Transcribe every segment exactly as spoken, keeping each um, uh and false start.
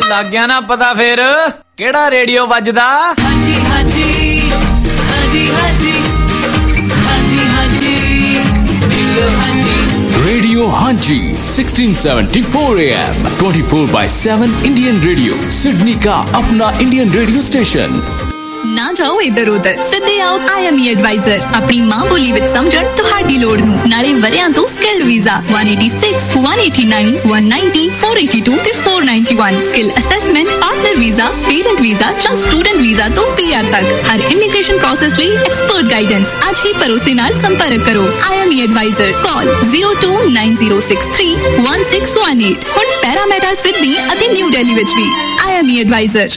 ਲੱਗ ਗਿਆ ਨਾ ਪਤਾ ਫਿਰ ਕਿਹੜਾ ਰੇਡੀਓ ਵੱਜਦਾ? ਹਾਂਜੀ ਹਾਂਜੀ ਹਾਂਜੀ ਹਾਂਜੀ ਹਾਂਜੀ ਹਾਂਜੀ ਰੇਡੀਓ ਹਾਂਜੀ Radio Hanji sixteen seventy-four A M twenty-four by seven Indian Radio Sydney का अपना Indian radio station। ਨਾ ਜਾਓ ਇੱਧਰ ਉੱਧਰ, ਸਿੱਧੇ ਆਓ I M E Advisor ਆਪਣੀ ਮਾਂ ਬੋਲੀ ਵਿੱਚ ਸਮਝਣ ਤੁਹਾਡੀ ਲੋੜ ਨੂੰ। ਨਾਲੇ ਵਰਿਆਂ ਤੋਂ skill visa one eighty-six, one eighty-nine, one ninety, four eighty-two ਤੇ four ninety-one skill assessment, partner visa, parent visa ਜਾਂ ਸਟੂਡੈਂਟ ਵੀਜ਼ਾ ਤੋਂ P R ਤੱਕ ਹਰ ਇਮੀਗ੍ਰੇਸ਼ਨ ਪ੍ਰੋਸੈਸ ਲਈ ਐਕਸਪਰਟ ਗਾਈਡੈਂਸ। ਅੱਜ ਹੀ ਭਰੋਸੇ ਨਾਲ ਸੰਪਰਕ ਕਰੋ I M E Advisor, call zero two nine zero six three one six one eight। ਹੁਣ ਪੈਰਾਮੀਟਾ ਸਿਡਨੀ ਅਤੇ ਨਿਊ ਦਿੱਲੀ ਵਿੱਚ ਵੀ I M E Advisor।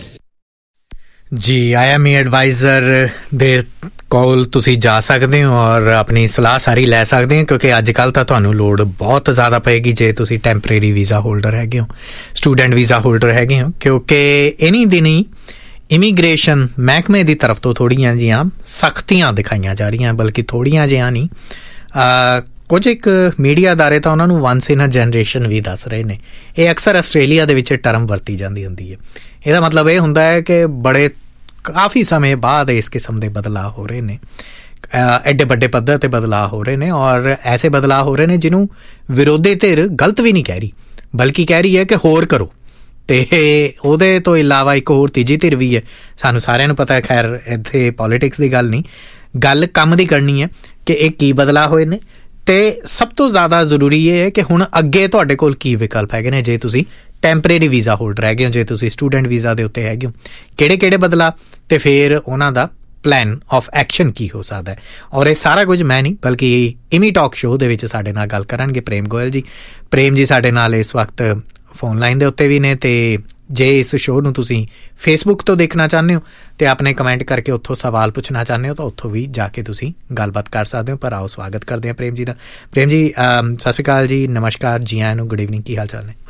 ਜੀ ਆਈ ਐਮ ਈ ਐਡਵਾਈਜ਼ਰ ਦੇ ਕੋਲ ਤੁਸੀਂ ਜਾ ਸਕਦੇ ਹੋ ਔਰ ਆਪਣੀ ਸਲਾਹ ਸਾਰੀ ਲੈ ਸਕਦੇ ਹੋ, ਕਿਉਂਕਿ ਅੱਜ ਕੱਲ੍ਹ ਤਾਂ ਤੁਹਾਨੂੰ ਲੋੜ ਬਹੁਤ ਜ਼ਿਆਦਾ ਪਏਗੀ ਜੇ ਤੁਸੀਂ ਟੈਂਪਰੇਰੀ ਵੀਜ਼ਾ ਹੋਲਡਰ ਹੈਗੇ ਹੋ, ਸਟੂਡੈਂਟ ਵੀਜ਼ਾ ਹੋਲਡਰ ਹੈਗੇ ਹੋ, ਕਿਉਂਕਿ ਇਨੀ ਦਿਨੀ ਇਮੀਗ੍ਰੇਸ਼ਨ ਮਹਿਕਮੇ ਦੀ ਤਰਫ ਤੋਂ ਥੋੜ੍ਹੀਆਂ ਜਿਹੀਆਂ ਸਖਤੀਆਂ ਦਿਖਾਈਆਂ ਜਾ ਰਹੀਆਂ, ਬਲਕਿ ਥੋੜ੍ਹੀਆਂ ਜਿਹੀਆਂ ਨਹੀਂ, ਕੁਝ ਇੱਕ ਮੀਡੀਆ ਅਦਾਰੇ ਤਾਂ ਉਹਨਾਂ ਨੂੰ ਵਨਸ ਇਨ ਅ ਜਨਰੇਸ਼ਨ ਵੀ ਦੱਸ ਰਹੇ ਨੇ। ਇਹ ਅਕਸਰ ਆਸਟ੍ਰੇਲੀਆ ਦੇ ਵਿੱਚ ਟਰਮ ਵਰਤੀ ਜਾਂਦੀ ਹੁੰਦੀ ਹੈ। ਇਹਦਾ ਮਤਲਬ ਇਹ ਹੁੰਦਾ ਹੈ ਕਿ ਬੜੇ ਕਾਫੀ ਸਮੇਂ ਬਾਅਦ ਇਸ ਕਿਸਮ ਦੇ ਬਦਲਾਅ ਹੋ ਰਹੇ ਨੇ, ਐਡੇ ਵੱਡੇ ਪੱਧਰ 'ਤੇ ਬਦਲਾਅ ਹੋ ਰਹੇ ਨੇ, ਔਰ ਐਸੇ ਬਦਲਾਅ ਹੋ ਰਹੇ ਨੇ ਜਿਹਨੂੰ ਵਿਰੋਧੀ ਧਿਰ ਗਲਤ ਵੀ ਨਹੀਂ ਕਹਿ ਰਹੀ, ਬਲਕਿ ਕਹਿ ਰਹੀ ਹੈ ਕਿ ਹੋਰ ਕਰੋ। ਅਤੇ ਉਹਦੇ ਤੋਂ ਇਲਾਵਾ ਇੱਕ ਹੋਰ ਤੀਜੀ ਧਿਰ ਵੀ ਹੈ, ਸਾਨੂੰ ਸਾਰਿਆਂ ਨੂੰ ਪਤਾ ਹੈ, ਖੈਰ ਇੱਥੇ ਪੋਲੀਟਿਕਸ ਦੀ ਗੱਲ ਨਹੀਂ, ਗੱਲ ਕੰਮ ਦੀ ਕਰਨੀ ਹੈ ਕਿ ਇਹ ਕੀ ਬਦਲਾਅ ਹੋਏ ਨੇ, ਅਤੇ ਸਭ ਤੋਂ ਜ਼ਿਆਦਾ ਜ਼ਰੂਰੀ ਇਹ ਹੈ ਕਿ ਹੁਣ ਅੱਗੇ ਤੁਹਾਡੇ ਕੋਲ ਕੀ ਵਿਕਲਪ ਹੈਗੇ ਨੇ ਜੇ ਤੁਸੀਂ ਟੈਂਪਰੇਰੀ ਵੀਜ਼ਾ ਹੋਲਡਰ ਹੈਗੇ ਹੋ, ਜੇ ਤੁਸੀਂ ਸਟੂਡੈਂਟ ਵੀਜ਼ਾ ਦੇ ਉੱਤੇ ਹੈਗੇ ਹੋ, ਕਿਹੜੇ ਕਿਹੜੇ ਬਦਲਾਅ ਅਤੇ ਫਿਰ ਉਹਨਾਂ ਦਾ ਪਲਾਨ ਆਫ ਐਕਸ਼ਨ ਕੀ ਹੋ ਸਕਦਾ ਹੈ। ਔਰ ਇਹ ਸਾਰਾ ਕੁਝ ਮੈਂ ਨਹੀਂ ਬਲਕਿ ਇਮੀ ਟਾਕ ਸ਼ੋਅ ਦੇ ਵਿੱਚ ਸਾਡੇ ਨਾਲ ਗੱਲ ਕਰਨਗੇ ਪ੍ਰੇਮ ਗੋਇਲ ਜੀ। ਪ੍ਰੇਮ ਜੀ ਸਾਡੇ ਨਾਲ ਇਸ ਵਕਤ ਫੋਨ ਲਾਈਨ ਦੇ ਉੱਤੇ ਵੀ ਨੇ, ਅਤੇ ਜੇ ਇਸ ਸ਼ੋਅ ਨੂੰ ਤੁਸੀਂ ਫੇਸਬੁੱਕ ਤੋਂ ਦੇਖਣਾ ਚਾਹੁੰਦੇ ਹੋ ਅਤੇ ਆਪਣੇ ਕਮੈਂਟ ਕਰਕੇ ਉੱਥੋਂ ਸਵਾਲ ਪੁੱਛਣਾ ਚਾਹੁੰਦੇ ਹੋ ਤਾਂ ਉੱਥੋਂ ਵੀ ਜਾ ਕੇ ਤੁਸੀਂ ਗੱਲਬਾਤ ਕਰ ਸਕਦੇ ਹੋ। ਪਰ ਆਓ ਸਵਾਗਤ ਕਰਦੇ ਹਾਂ ਪ੍ਰੇਮ ਜੀ ਦਾ। ਪ੍ਰੇਮ ਜੀ ਸਤਿ ਸ਼੍ਰੀ ਅਕਾਲ ਜੀ, ਨਮਸਕਾਰ, ਜੀ ਆਇਆਂ ਨੂੰ, ਗੁੱਡ ਈਵਨਿੰਗ, ਕੀ ਹਾਲ ਚਾਲ ਨੇ?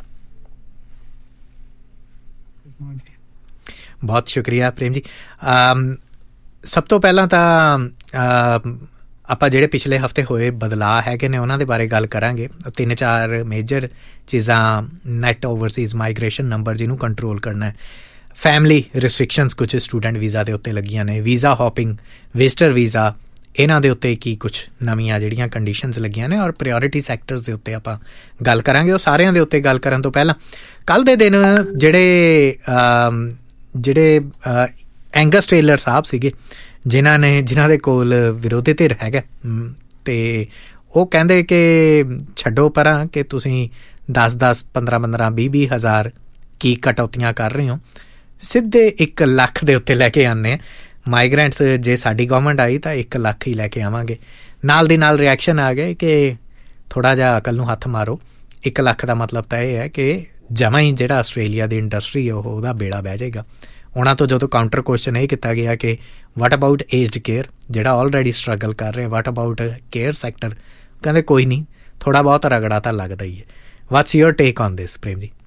ਬਹੁਤ ਸ਼ੁਕਰੀਆ ਪ੍ਰੇਮ ਜੀ। ਸਭ ਤੋਂ ਪਹਿਲਾਂ ਤਾਂ ਆਪਾਂ ਜਿਹੜੇ ਪਿਛਲੇ ਹਫ਼ਤੇ ਹੋਏ ਬਦਲਾਅ ਹੈਗੇ ਨੇ ਉਹਨਾਂ ਦੇ ਬਾਰੇ ਗੱਲ ਕਰਾਂਗੇ। ਤਿੰਨ ਚਾਰ ਮੇਜਰ ਚੀਜ਼ਾਂ, ਨੈਟ ਓਵਰਸੀਜ਼ ਮਾਈਗ੍ਰੇਸ਼ਨ ਨੰਬਰ ਜਿਹਨੂੰ ਕੰਟਰੋਲ ਕਰਨਾ, ਫੈਮਿਲੀ ਰਿਸਟ੍ਰਿਕਸ਼ਨਸ ਕੁਛ ਸਟੂਡੈਂਟ ਵੀਜ਼ਾ ਦੇ ਉੱਤੇ ਲੱਗੀਆਂ ਨੇ, ਵੀਜ਼ਾ ਹੌਪਿੰਗ, ਵਿਜ਼ਟਰ ਵੀਜ਼ਾ, ਇਹਨਾਂ ਦੇ ਉੱਤੇ ਕੀ ਕੁਛ ਨਵੀਆਂ ਜਿਹੜੀਆਂ ਕੰਡੀਸ਼ਨਸ ਲੱਗੀਆਂ ਨੇ, ਔਰ ਪ੍ਰਾਇਓਰਿਟੀ ਸੈਕਟਰਸ ਦੇ ਉੱਤੇ ਆਪਾਂ ਗੱਲ ਕਰਾਂਗੇ। ਉਹ ਸਾਰਿਆਂ ਦੇ ਉੱਤੇ ਗੱਲ ਕਰਨ ਤੋਂ ਪਹਿਲਾਂ ਕੱਲ੍ਹ ਦੇ ਦਿਨ ਜਿਹੜੇ ਜਿਹੜੇ ਐਂਗਸ ਟੇਲਰ ਸਾਹਿਬ ਸੀਗੇ, ਜਿਨ੍ਹਾਂ ਨੇ ਜਿਨ੍ਹਾਂ ਦੇ ਕੋਲ ਵਿਰੋਧੀ ਧਿਰ ਹੈਗਾ, ਅਤੇ ਉਹ ਕਹਿੰਦੇ ਕਿ ਛੱਡੋ ਪਰਾਂ ਕਿ ਤੁਸੀਂ ਦਸ ਦਸ ਪੰਦਰਾਂ ਪੰਦਰਾਂ ਵੀਹ ਵੀਹ ਹਜ਼ਾਰ ਕੀ ਕਟੌਤੀਆਂ ਕਰ ਰਹੇ ਹੋ, ਸਿੱਧੇ ਇੱਕ ਲੱਖ ਦੇ ਉੱਤੇ ਲੈ ਕੇ ਆਉਂਦੇ ਮਾਈਗਰੈਂਟਸ। ਜੇ ਸਾਡੀ ਗੌਰਮੈਂਟ ਆਈ ਤਾਂ ਇੱਕ ਲੱਖ ਹੀ ਲੈ ਕੇ ਆਵਾਂਗੇ। ਨਾਲ ਦੀ ਨਾਲ ਰਿਐਕਸ਼ਨ ਆ ਗਏ ਕਿ ਥੋੜ੍ਹਾ ਜਿਹਾ ਅਕਲ ਨੂੰ ਹੱਥ ਮਾਰੋ, ਇੱਕ ਲੱਖ ਦਾ ਮਤਲਬ ਤਾਂ ਇਹ ਹੈ ਕਿ ਜਮਾਂ ਹੀ ਜਿਹੜਾ ਆਸਟ੍ਰੇਲੀਆ ਦੀ ਇੰਡਸਟਰੀ ਉਹ ਉਹਦਾ ਬੇੜਾ ਬਹਿ ਜਾਏਗਾ। ਉਹਨਾਂ ਤੋਂ ਜਦੋਂ ਕਾਊਂਟਰ ਕੁਐਸਚਨ ਇਹ ਕੀਤਾ ਗਿਆ ਕਿ ਵਾਟ ਅਬਾਊਟ ਏਜਡ ਕੇਅਰ ਜਿਹੜਾ ਆਲਰੇਡੀ ਸਟਰਗਲ ਕਰ ਰਹੇ, ਵਾਟ ਅਬਾਊਟ ਕੇਅਰ ਸੈਕਟਰ, ਕਹਿੰਦੇ ਕੋਈ ਨਹੀਂ, ਥੋੜ੍ਹਾ ਬਹੁਤ ਰਗੜਾ ਤਾਂ ਲੱਗਦਾ ਹੀ ਹੈ। What's your take on this Prem ji?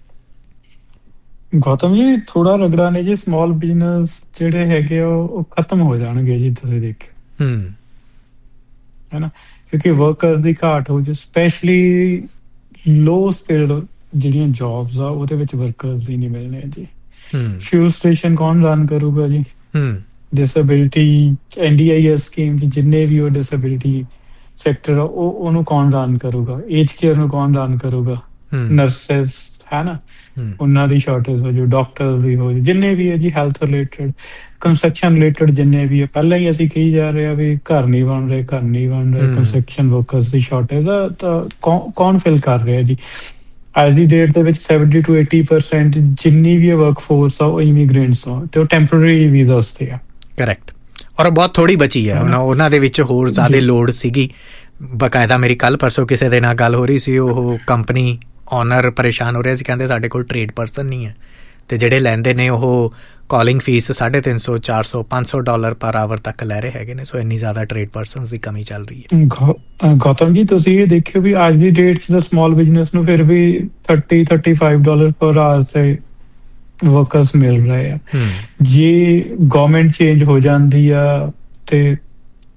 Gautam ਜੀ, ਥੋੜਾ ਰਗੜਾ ਨੇ ਜੀ, ਸਮਾਲ ਬਿਜ਼ਨਸ ਜਿਹੜੇ ਹੈਗੇ ਉਹ ਖਤਮ ਹੋ ਜਾਣਗੇ ਜੀ, ਤੁਸੀਂ ਦੇਖਿਓ ਹੈ ਨਾ, ਕਿਉਂਕਿ ਵਰਕਰਸ ਦੀ ਘਾਟ ਹੋ ਜੀ, ਸਪੈਸ਼ਲੀ ਲੋ ਸਕਿਲਡ ਜਿਹੜੀਆਂ ਜੋਬਸ ਆ ਉਹਦੇ ਵਿੱਚ ਵਰਕਰਸ ਹੀ ਨਹੀਂ ਮਿਲਣੇ ਜੀ। ਫਿਊਲ ਸਟੇਸ਼ਨ ਕੌਣ ਰਨ ਕਰੂਗਾ ਜੀ? Disability N D I S scheme ਜਿੰਨੇ ਵੀ ਉਹ ਡਿਸੇਬਿਲਿਟੀ ਸੈਕਟਰ ਆ ਉਹ ਉਹਨੂੰ ਕੌਣ ਰਨ ਕਰੂਗਾ? ਏਜ ਕੇਅਰ ਨੂੰ ਕੌਣ ਰਨ ਕਰੂਗਾ? ਨਰਸਿਸ ਹੈ ਨਾ, ਉਹਨਾਂ ਦੀ ਸ਼ਾਰਟੇਜ ਹੋ ਜਾਊ, ਡਾਕਟਰਸ ਦੀ ਹੋ ਜਾਊ, ਜਿੰਨੇ ਵੀ ਹੈ ਜੀ, ਹੈਲਥ ਰਿਲੇਟਡ, ਕੰਸਟਰਕਸ਼ਨ ਰਿਲੇਟਡ ਜਿੰਨੇ ਵੀ ਹੈ। ਪਹਿਲਾਂ ਹੀ ਅਸੀਂ ਕਹੀ ਜਾ ਰਹੇ ਆ ਵੀ ਘਰ ਨਹੀਂ ਬਣ ਰਹੇ, ਘਰ ਨਹੀਂ ਬਣ ਰਹੇ, ਕੰਸਟਰਕਸ਼ਨ ਵਰਕਰਸ ਦੀ ਸ਼ਾਰਟੇਜ ਆ, ਤਾਂ ਕੌਣ ਕੌਣ ਫਿਲ ਕਰ ਰਿਹਾ ਜੀ? ਅੱਜ ਦੀ ਡੇਟ ਦੇ ਵਿੱਚ ਸੈਵਨਟੀ ਟੂ ਏਟੀ ਪਰਸੈਂਟ ਜਿੰਨੀ ਵੀ ਵਰਕ ਫੋਰਸ ਆ ਉਹ ਇਮੀਗ੍ਰੈਂਟਸ ਆ, ਤੇ ਉਹ ਟੈਂਪਰੇਰੀ ਵੀਜ਼ਾਸ ਤੇ ਆ। ਕਰੈਕਟ। ਔਰ ਬਹੁਤ ਥੋੜ੍ਹੀ ਬਚੀ ਹੈ ਹੁਣ, ਉਹਨਾਂ ਦੇ ਵਿੱਚ ਹੋਰ ਜ਼ਿਆਦਾ ਲੋੜ ਸੀਗੀ। ਬਕਾਇਦਾ ਮੇਰੀ ਕੱਲ੍ਹ ਪਰਸੋਂ ਕਿਸੇ ਦੇ ਨਾਲ ਗੱਲ ਹੋ ਰਹੀ ਸੀ, ਉਹ ਕੰਪਨੀ ਓਨਰ ਪਰੇਸ਼ਾਨ ਹੋ ਰਿਹਾ ਸੀ, ਕਹਿੰਦੇ ਸਾਡੇ ਕੋਲ ਟਰੇਡ ਪਰਸਨ ਨਹੀਂ ਹੈ, ਅਤੇ ਜਿਹੜੇ ਲੈਂਦੇ ਨੇ ਉਹ ਕਾਲਿੰਗ ਫੀਸ ਸਾਢੇ ਤਿੰਨ ਸੌ ਚਾਰ ਸੌ ਪੰਜ ਸੌ ਡਾਲਰ ਪਰ ਆਵਰ ਤੱਕ ਲੈ ਰਹੇ ਹੈਗੇ ਨੇ। ਸੋ ਇੰਨੀ ਜ਼ਿਆਦਾ ਟਰੇਡ ਪਰਸਨ ਦੀ ਕਮੀ ਚੱਲ ਰਹੀ ਹੈ। ਗੌਤਮ ਜੀ, ਤੁਸੀਂ ਇਹ ਦੇਖਿਓ ਵੀ ਅੱਜ ਦੀ ਡੇਟ 'ਚ ਦਾ ਸਮਾਲ ਬਿਜ਼ਨਸ ਨੂੰ ਫਿਰ ਵੀ ਥਰਟੀ ਥਰਟੀ ਫਾਈਵ ਡਾਲਰ ਪਰ ਆਵਰ ਤੇ ਵਰਕਰਸ ਮਿਲ ਰਹੇ ਆ। ਜੇ ਗੌਰਮੈਂਟ ਚੇਂਜ ਹੋ ਜਾਂਦੀ ਆ ਤੇ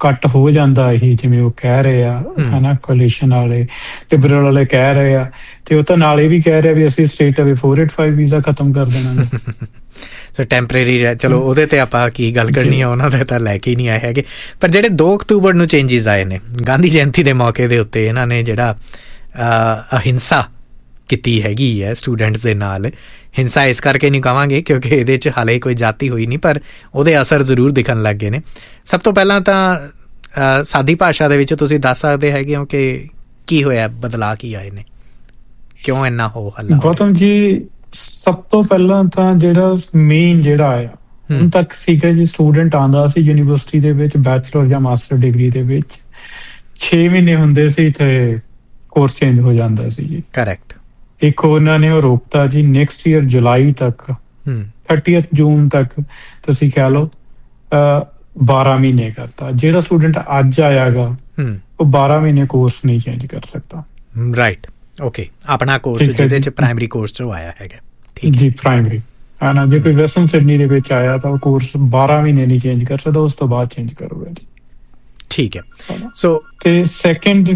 ਕੱਟ ਹੋ ਜਾਂਦਾ ਇਹੀ ਜਿਵੇਂ ਉਹ ਕਹਿ ਰਹੇ ਆ ਹਨਾ, ਕੋਲੀਸ਼ਨ ਵਾਲੇ ਲਿਬਰਲ ਵਾਲੇ ਕਹਿ ਰਹੇ ਆ, ਤੇ ਉਹ ਤਾਂ ਨਾਲ ਇਹ ਵੀ ਕਹਿ ਰਿਹਾ ਵੀ ਅਸੀਂ ਸਟੇਟ ਅਵੇ ਫੋਰ ਏਟ ਫਾਈਵ ਵੀਜ਼ਾ ਖਤਮ ਕਰ ਦੇਣਾ। ਸੋ ਟੈਂਪਰੇਰੀ, ਚਲੋ ਉਹਦੇ ਤੇ ਆਪਾਂ ਕੀ ਗੱਲ ਕਰਨੀ ਆ, ਉਹਨਾਂ ਦੇ ਤਾਂ ਲੈ ਕੇ ਹੀ ਨਹੀਂ ਆਏ ਹੈਗੇ। ਪਰ ਜਿਹੜੇ ਦੋ ਅਕਤੂਬਰ ਨੂੰ ਚੇਂਜਿਸ ਆਏ ਨੇ, ਗਾਂਧੀ ਜਯੰਤੀ ਦੇ ਮੌਕੇ ਦੇ ਉੱਤੇ ਇਹਨਾਂ ਨੇ ਜਿਹੜਾ ਅਹਿੰਸਾ ਕੀਤੀ ਹੈਗੀ ਹੈ ਸਟੂਡੈਂਟਸ ਦੇ ਨਾਲ, ਹਿੰਸਾ ਇਸ ਕਰਕੇ ਨਹੀਂ ਕਹਾਂਗੇ ਕਿਉਂਕਿ ਇਹਦੇ 'ਚ ਹਾਲੇ ਕੋਈ ਜਾਤੀ ਹੋਈ ਨਹੀਂ, ਪਰ ਉਹਦੇ ਅਸਰ ਜ਼ਰੂਰ ਦਿਖਣ ਲੱਗ ਗਏ ਨੇ। ਸਭ ਤੋਂ ਪਹਿਲਾਂ ਤਾਂ ਸਾਦੀ ਭਾਸ਼ਾ ਦੇ ਵਿੱਚ ਤੁਸੀਂ ਦੱਸ ਸਕਦੇ ਹੈਗੇ ਹੋ ਕਿ ਕੀ ਹੋਇਆ, ਬਦਲਾਅ ਕੀ ਆਏ ਨੇ, ਕਿਉਂ ਇੰਨਾ ਹੋ ਹੱਲਾ? ਗੌਤਮ ਜੀ, ਸਭ ਤੋਂ ਪਹਿਲਾਂ ਤਾਂ ਜਿਹੜਾ ਮੇਨ ਜਿਹੜਾ ਆਇਆ ਹੁਣ ਤੱਕ ਸੀਗਾ ਜੀ, ਸਟੂਡੈਂਟ ਆਉਂਦਾ ਸੀ ਯੂਨੀਵਰਸਿਟੀ ਦੇ ਵਿੱਚ ਬੈਚਲਰ ਜਾਂ ਮਾਸਟਰ ਡਿਗਰੀ ਦੇ ਵਿੱਚ, ਛੇ ਮਹੀਨੇ ਹੁੰਦੇ ਸੀ ਤੇ ਕੋਰਸ ਚੇਂਜ ਹੋ ਜਾਂਦਾ ਸੀ ਜੀ। ਕਰੈਕਟ। ਇੱਕ ਉਹਨਾਂ ਨੇ ਉਹ ਰੋਕਤਾ ਜੀ ਨੈਕਸਟ ਈਅਰ ਜੁਲਾਈ ਤੱਕ, ਥਰਟੀਅਥ ਜੂਨ ਤੱਕ ਤੁਸੀਂ ਕਹਿ ਲਓ, ਬਾਰਾਂ ਮਹੀਨੇ ਕਰਤਾ। ਜਿਹੜਾ ਸਟੂਡੈਂਟ ਅੱਜ ਆਇਆਗਾ ਉਹ ਬਾਰਾਂ ਮਹੀਨੇ ਕੋਰਸ ਨਹੀਂ ਚੇਂਜ ਕਰ ਸਕਦਾ। Right, okay. ਆਪਣਾ ਕੋਰਸ ਜਿਹਦੇ ਚ ਪ੍ਰਾਇਮਰੀ ਕੋਰਸ ਚੋਂ ਆਇਆ ਹੈਗਾ, ਠੀਕ ਜੀ, ਪ੍ਰਾਇਮਰੀ ਹੈ ਨਾ। ਜੇ ਕੋਈ ਵੈਸਟਰਨ ਸਿਡਨੀ ਦੇ ਵਿੱਚ ਆਇਆ ਤਾਂ ਉਹ ਕੋਰਸ ਬਾਰਾਂ ਮਹੀਨੇ ਨਹੀਂ ਚੇਂਜ ਕਰ ਸਕਦਾ, ਉਸ ਤੋਂ ਬਾਅਦ ਚੇਂਜ ਕਰੂਗਾ ਜੀ। ਠੀਕ ਹੈ। ਸੋ ਤੇ ਸੈਕਿੰਡ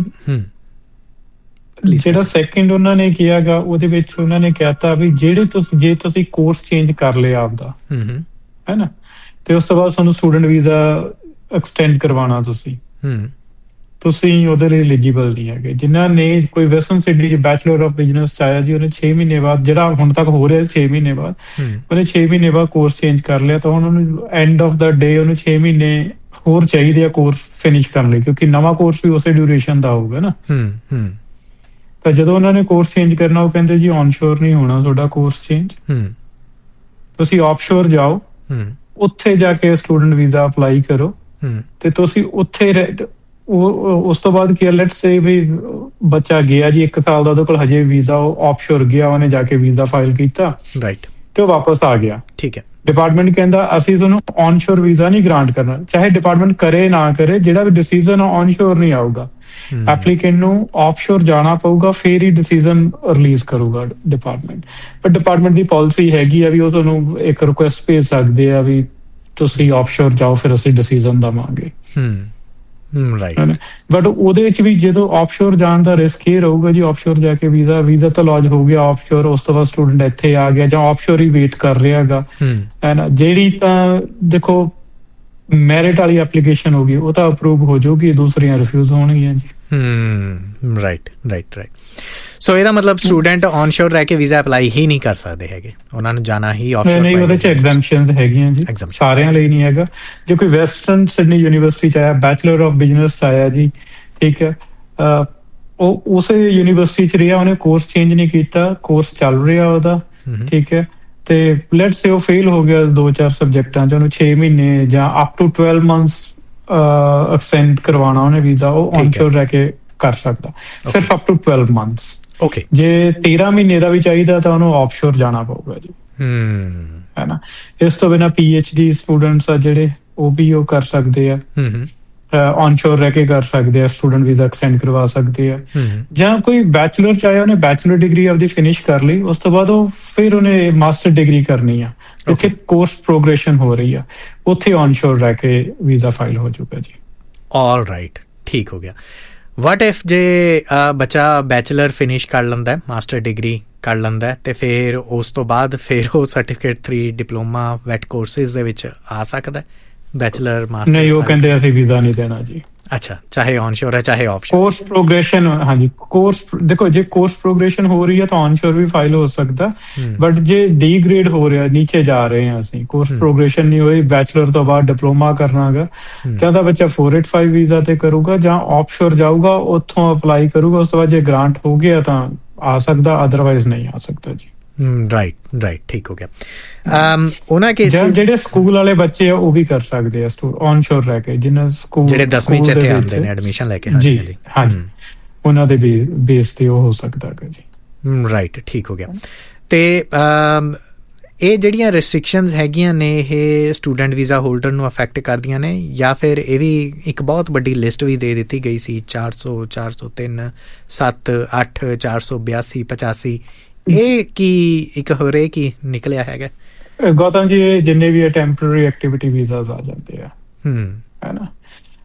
ਜਿਹੜਾ ਸੈਕਿੰਡ ਉਹਨਾਂ ਨੇ ਕਿਹਾਗਾ, ਉਹਦੇ ਵਿੱਚ ਉਹਨਾਂ ਨੇ ਕਹਿਤਾ ਵੀ ਜਿਹੜੇ ਤੁਸੀਂ ਜੇ ਤੁਸੀਂ ਕੋਰਸ ਚੇਂਜ ਕਰ ਲਿਆ ਆਪਦਾ ਹੈ ਨਾ, ਤੇ ਉਸ ਤੋਂ ਬਾਅਦ ਤੁਹਾਨੂੰ ਸਟੂਡੈਂਟ ਵੀਜ਼ਾ ਐਕਸਟੈਂਡ ਕਰਵਾਉਣਾ, ਤੁਸੀਂ ਤੁਸੀਂ ਉਹਦੇ ਲਈ ਐਲੀਜੀਬਲ ਨਹੀਂ ਹੈਗੇ। ਜਿਨ੍ਹਾਂ ਨੇ ਕੋਈ ਵੈਸਟਰਨ ਸਿਡਨੀ ਚ ਬੈਚਲਰ ਆਫ ਬਿਜ਼ਨਸ ਚ ਆਇਆ ਜੀ, ਉਹਨੇ ਛੇ ਮਹੀਨੇ ਬਾਅਦ, ਜਿਹੜਾ ਹੁਣ ਤੱਕ ਹੋ ਰਿਹਾ ਛੇ ਮਹੀਨੇ ਬਾਅਦ, ਉਹਨੇ ਛੇ ਮਹੀਨੇ ਬਾਅਦ ਕੋਰਸ ਚੇਂਜ ਕਰ ਲਿਆ, ਤਾਂ ਹੁਣ ਉਹਨੂੰ ਐਂਡ ਆਫ ਦਾ ਡੇ ਉਹਨੂੰ ਛੇ ਮਹੀਨੇ ਹੋਰ ਚਾਹੀਦੇ ਆ ਕੋਰਸ ਫਿਨਿਸ਼ ਕਰਨ ਲਈ, ਕਿਉਂਕਿ ਨਵਾਂ ਕੋਰਸ ਵੀ ਉਸੇ ਡਿਊਰੇਸ਼ਨ ਦਾ ਹੋਊਗਾ ਨਾ। ਤਾਂ ਜਦੋਂ ਉਹਨਾਂ ਨੇ ਕੋਰਸ ਚੇਂਜ ਕਰਨਾ, ਉਹ ਕਹਿੰਦੇ ਜੀ ਔਨਸ਼ੋਰ ਨਹੀਂ ਹੋਣਾ ਤੁਹਾਡਾ ਕੋਰਸ ਚੇਂਜ, ਤੁਸੀਂ ਆਫਸ਼ੋਰ ਜਾਓ, ਉੱਥੇ ਜਾ ਕੇ ਸਟੂਡੈਂਟ ਵੀਜ਼ਾ ਅਪਲਾਈ ਕਰੋ, ਤੇ ਤੁਸੀਂ ਉੱਥੇ ਉਸ ਤੋਂ ਬਾਅਦ ਕੀ ਲੈਟਸ ਸੇ ਵੀ ਬੱਚਾ ਗਿਆ ਜੀ ਇੱਕ ਸਾਲ ਦਾ, ਉਹਦੇ ਕੋਲ ਹਜੇ ਵੀਜ਼ਾ, ਉਹ ਆਫਸ਼ੋਰ ਗਿਆ, ਉਹਨੇ ਜਾ ਕੇ ਵੀਜ਼ਾ ਫਾਈਲ ਕੀਤਾ, ਰਾਈਟ, ਤੇ ਉਹ ਵਾਪਸ ਆ ਗਿਆ, ਠੀਕ ਹੈ। ਡਿਪਾਰਟਮੈਂਟ ਕਹਿੰਦਾ ਅਸੀਂ ਤੁਹਾਨੂੰ ਔਨਸ਼ੋਰ ਵੀਜ਼ਾ ਨਹੀਂ ਗ੍ਰਾਂਟ ਕਰਨਾ, ਚਾਹੇ ਡਿਪਾਰਟਮੈਂਟ ਕਰੇ ਨਾ ਕਰੇ, ਜਿਹੜਾ ਵੀ ਡਿਸੀਜ਼ਨ ਔਨਸ਼ੋਰ ਨਹੀਂ ਆਊਗਾ, ਐਪਲੀਕੈਂਟ ਨੂੰ ਆਫਸ਼ੋਰ ਜਾਣਾ ਪਊਗਾ, ਫੇਰ ਹੀ ਡਿਸੀਜ਼ਨ ਰਿਲੀਜ਼ ਕਰੂਗਾ ਡਿਪਾਰਟਮੈਂਟ। ਪਰ ਡਿਪਾਰਟਮੈਂਟ ਦੀ ਪਾਲਿਸੀ ਹੈਗੀ ਆ ਵੀ ਉਹ ਤੁਹਾਨੂੰ ਇੱਕ ਰਿਕੁਐਸਟ ਭੇਜ ਸਕਦੇ ਆ ਵੀ ਤੁਸੀਂ ਆਫਸ਼ੋਰ ਜਾਓ, ਫਿਰ ਅਸੀਂ ਡਿਸੀਜ਼ਨ ਦੇਵਾਂਗੇ, ਰਾਈਟ। ਬਟ ਉਹਦੇ ਵਿੱਚ ਵੀ ਜਦੋਂ ਆਫਸ਼ੋਰ ਜਾਣ ਦਾ ਰਿਸਕ ਇਹ ਰਹੂਗਾ ਜੀ, ਆਫਸ਼ੋਰ ਜਾ ਕੇ ਵੀਜ਼ਾ ਵੀਜ਼ਾ ਤਾਂ ਲੌਜ ਹੋ ਗਿਆ ਆਫਸ਼ੋਰ, ਉਸ ਤੋਂ ਬਾਅਦ ਸਟੂਡੈਂਟ ਇੱਥੇ ਆ ਗਿਆ ਜਾਂ ਆਫਸ਼ੋਰ ਹੀ ਵੇਟ ਕਰ ਰਿਹਾ ਹੈਗਾ, ਹੈ ਨਾ। ਜਿਹੜੀ ਤਾਂ ਦੇਖੋ ਮੈਰਿਟ ਵਾਲੀ ਐਪਲੀਕੇਸ਼ਨ ਹੋਗੀ, ਉਹ ਤਾਂ ਅਪਰੂਵ ਹੋ ਜਾਊਗੀ, ਦੂਸਰੀਆਂ ਰਿਫਿਊਜ਼ ਹੋਣਗੀਆਂ ਜੀ। ਹਮ ਰਾਈਟ ਰਾਈਟ ਰਾਈਟ ਸੋ ਇਹਦਾ ਮਤਲਬ ਸਟੂਡੈਂਟ ਔਨਸ਼ੋਰ ਰਹਿ ਕੇ ਵੀਜ਼ਾ ਅਪਲਾਈ ਹੀ ਨਹੀਂ ਕਰ ਸਕਦੇ ਹੈਗੇ, ਉਹਨਾਂ ਨੂੰ ਜਾਣਾ ਹੀ ਆਫਸ਼ੋਰ। ਨਹੀਂ, ਉਹਦੇ ਚ ਐਗਜ਼ੈਂਪਸ਼ਨ ਹੈਗੀਆਂ ਜੀ, ਸਾਰਿਆਂ ਲਈ ਨਹੀਂ ਹੈਗਾ। ਜੇ ਕੋਈ ਵੈਸਟਰਨ ਸਿਡਨੀ ਯੂਨੀਵਰਸਿਟੀ ਚ ਆਇਆ, ਬੈਚਲਰ ਆਫ ਬਿਜ਼ਨਸ ਚ ਆਇਆ ਜੀ, ਠੀਕ ਹੈ, ਉਹ ਉਸੇ ਯੂਨੀਵਰਸਿਟੀ ਚ ਰਿਹਾ, ਉਹਨੇ ਕੋਰਸ ਚੇਂਜ ਨਹੀਂ ਕੀਤਾ, ਕੋਰਸ ਚੱਲ ਰਿਹਾ ਉਹਦਾ, ਠੀਕ ਹੈ, ਤੇ ਲੈਟਸ ਸੇ ਉਹ ਫੇਲ ਹੋ ਗਿਆ ਦੋ ਚਾਰ ਸਬਜੈਕਟਾਂ ਚ, ਉਹਨੂੰ ਛੇ ਮਹੀਨੇ ਜਾਂ up to twelve months extend ਕਰਵਾਉਣਾ ਉਹਨੇ ਵੀਜ਼ਾ, ਉਹ ਔਨਸ਼ੋਰ ਰਹਿ ਕੇ ਕਰ ਸਕਦਾ, ਸਿਰਫ up to twelve months. Okay, ਜੇ ਤੇਰਾਂ ਮਹੀਨੇ ਦਾ ਵੀ ਚਾਹੀਦਾ ਤਾਂ ਉਹਨੂੰ ਆਫਸ਼ੋਰ ਜਾਣਾ ਪਊਗਾ ਜੀ, ਹੈ ਨਾ। ਇਸ ਤੋਂ ਬਿਨਾਂ ਪੀ ਐਚ ਡੀ ਸਟੂਡੈਂਟਸ ਆ ਜਿਹੜੇ, ਉਹ ਵੀ ਉਹ ਕਰ ਸਕਦੇ ਆ, ਔਨਸ਼ੋਰ ਰਹਿ ਕੇ ਕਰ ਸਕਦੇ ਆ, ਸਟੂਡੈਂਟ ਵੀਜ਼ਾ ਐਕਸਟੈਂਡ ਕਰਵਾ ਸਕਦੇ ਆ। ਜਾਂ ਕੋਈ ਬੈਚਲਰ ਚ ਆਇਆ, ਉਹਨੇ ਬੈਚਲਰ ਡਿਗਰੀ ਆਪਦੀ ਫਿਨਿਸ਼ ਕਰ ਲਈ, ਉਸ ਤੋਂ ਬਾਅਦ ਉਹ ਫਿਰ ਉਹਨੇ ਮਾਸਟਰ ਡਿਗਰੀ ਕਰਨੀ ਆ, ਉੱਥੇ ਕੋਰਸ ਪ੍ਰੋਗਰੈਸ਼ਨ ਹੋ ਰਹੀ ਆ, ਉੱਥੇ ਔਨਸ਼ੋਰ ਰਹਿ ਕੇ ਵੀਜ਼ਾ ਫਾਈਲ ਹੋ ਜਾਊਗਾ ਜੀ। ਆਲ ਰਾਈਟ, ਠੀਕ ਹੋ ਗਿਆ। ਵਾਟ ਇਫ ਜੇ ਬੱਚਾ ਬੈਚਲਰ ਫਿਨਿਸ਼ ਕਰ ਲੈਂਦਾ, ਮਾਸਟਰ ਡਿਗਰੀ ਕਰ ਲੈਂਦਾ, ਤੇ ਫਿਰ ਉਸ ਤੋਂ ਬਾਅਦ ਫਿਰ ਉਹ certificate three diploma VAT courses ਦੇ ਵਿੱਚ ਆ ਸਕਦਾ? ਬੈਚਲਰ ਮਾਸਟਰ ਨਹੀਂ, ਉਹ ਕਹਿੰਦੇ ਅਸੀਂ ਵੀਜ਼ਾ ਨਹੀਂ ਦੇਣਾ ਜੀ। ਅੱਛਾ, ਚਾਹੇ ਔਨਸ਼ੋਰ ਹੈ ਚਾਹੇ ਆਫਸ਼ੋਰ। ਕੋਰਸ ਪ੍ਰੋਗਰੈਸ਼ਨ, ਹਾਂਜੀ, ਕੋਰਸ ਦੇਖੋ, ਜੇ ਕੋਰਸ ਪ੍ਰੋਗਰੈਸ਼ਨ ਹੋ ਰਹੀ ਹੈ ਤਾਂ ਔਨਸ਼ੋਰ ਵੀ ਫਾਈਲ ਹੋ ਸਕਦਾ, ਬਟ ਜੇ ਡੀ ਗ੍ਰੇਡ ਹੋ ਰਿਹਾ, ਨੀਚੇ ਜਾ ਰਹੇ ਹਾਂ ਅਸੀਂ, ਕੋਰਸ ਪ੍ਰੋਗਰੈਸ਼ਨ ਨਹੀਂ ਹੋਈ, ਬੈਚਲਰ ਤੋਂ ਬਾਅਦ ਡਿਪਲੋਮਾ ਕਰਨਾ ਹੈਗਾ, ਜਾਂ ਤਾਂ ਬੱਚਾ ਫੋਰ ਏਟ ਫਾਈਵ ਵੀਜ਼ਾ ਤੇ ਕਰੂਗਾ, ਜਾਂ ਆਫਸ਼ੋਰ ਜਾਊਗਾ, ਉੱਥੋਂ ਅਪਲਾਈ ਕਰੂਗਾ, ਉਸ ਤੋਂ ਬਾਅਦ ਜੇ ਗ੍ਰਾਂਟ ਹੋ ਗਿਆ ਤਾਂ ਆ ਸਕਦਾ, ਅਦਰਵਾਈਜ਼ ਨਹੀਂ ਆ ਸਕਦਾ ਜੀ। ਰਾਈਟ ਰਾਈਟ ਠੀਕ ਹੋ ਗਿਆ। ਉਹਨਾਂ ਕੇਸਿਸ ਜਿਹੜੇ ਸਕੂਲ ਵਾਲੇ ਬੱਚੇ ਆ ਉਹ ਵੀ ਕਰ ਸਕਦੇ ਆ ਔਨਸ਼ੋਰ ਰਹਿ ਕੇ, ਜਿਹਨਾਂ ਸਕੂਲ ਜਿਹੜੇ ਦਸਵੀਂ ਚ ਇੱਥੇ ਆਉਂਦੇ ਨੇ ਐਡਮਿਸ਼ਨ ਲੈ ਕੇ। ਜੀ ਹਾਂਜੀ, ਉਹਨਾਂ ਦੇ ਬੇਸ ਤੇ ਉਹ ਹੋ ਸਕਦਾ ਹੈ ਜੀ। ਰਾਈਟ, ਠੀਕ ਹੋ ਗਿਆ। ਤੇ ਇਹ ਜਿਹੜੀਆਂ ਰੈਸਟ੍ਰਿਕਸ਼ਨਸ ਹੈਗੀਆਂ ਨੇ, ਇਹ ਸਟੂਡੈਂਟ ਵੀਜ਼ਾ ਹੋਲਡਰ ਨੂੰ ਅਫੈਕਟ ਕਰਦੀਆਂ ਨੇ, ਜਾਂ ਫਿਰ ਇਹ ਵੀ ਇੱਕ ਬਹੁਤ ਵੱਡੀ ਲਿਸਟ ਵੀ ਦੇ ਦਿੱਤੀ ਗਈ ਸੀ, ਚਾਰ ਸੌ, ਚਾਰ ਸੌ ਤਿੰਨ, ਸੱਤ, ਅੱਠ, ਚਾਰ ਸੌ ਬਿਆਸੀ, ਪਚਾਸੀ, ਇਹ ਕੀ ਇੱਕ ਹੋਰ ਇਹ ਕੀ ਨਿਕਲਿਆ ਹੈਗਾ? ਗੌਤਮ ਜੀ, ਇਹ ਜਿੰਨੇ ਵੀ ਟੈਂਪਰੇਰੀ ਐਕਟੀਵਿਟੀ ਵੀਜ਼ਾਸ ਆ ਜਾਂਦੇ ਆ, ਹੈ ਨਾ,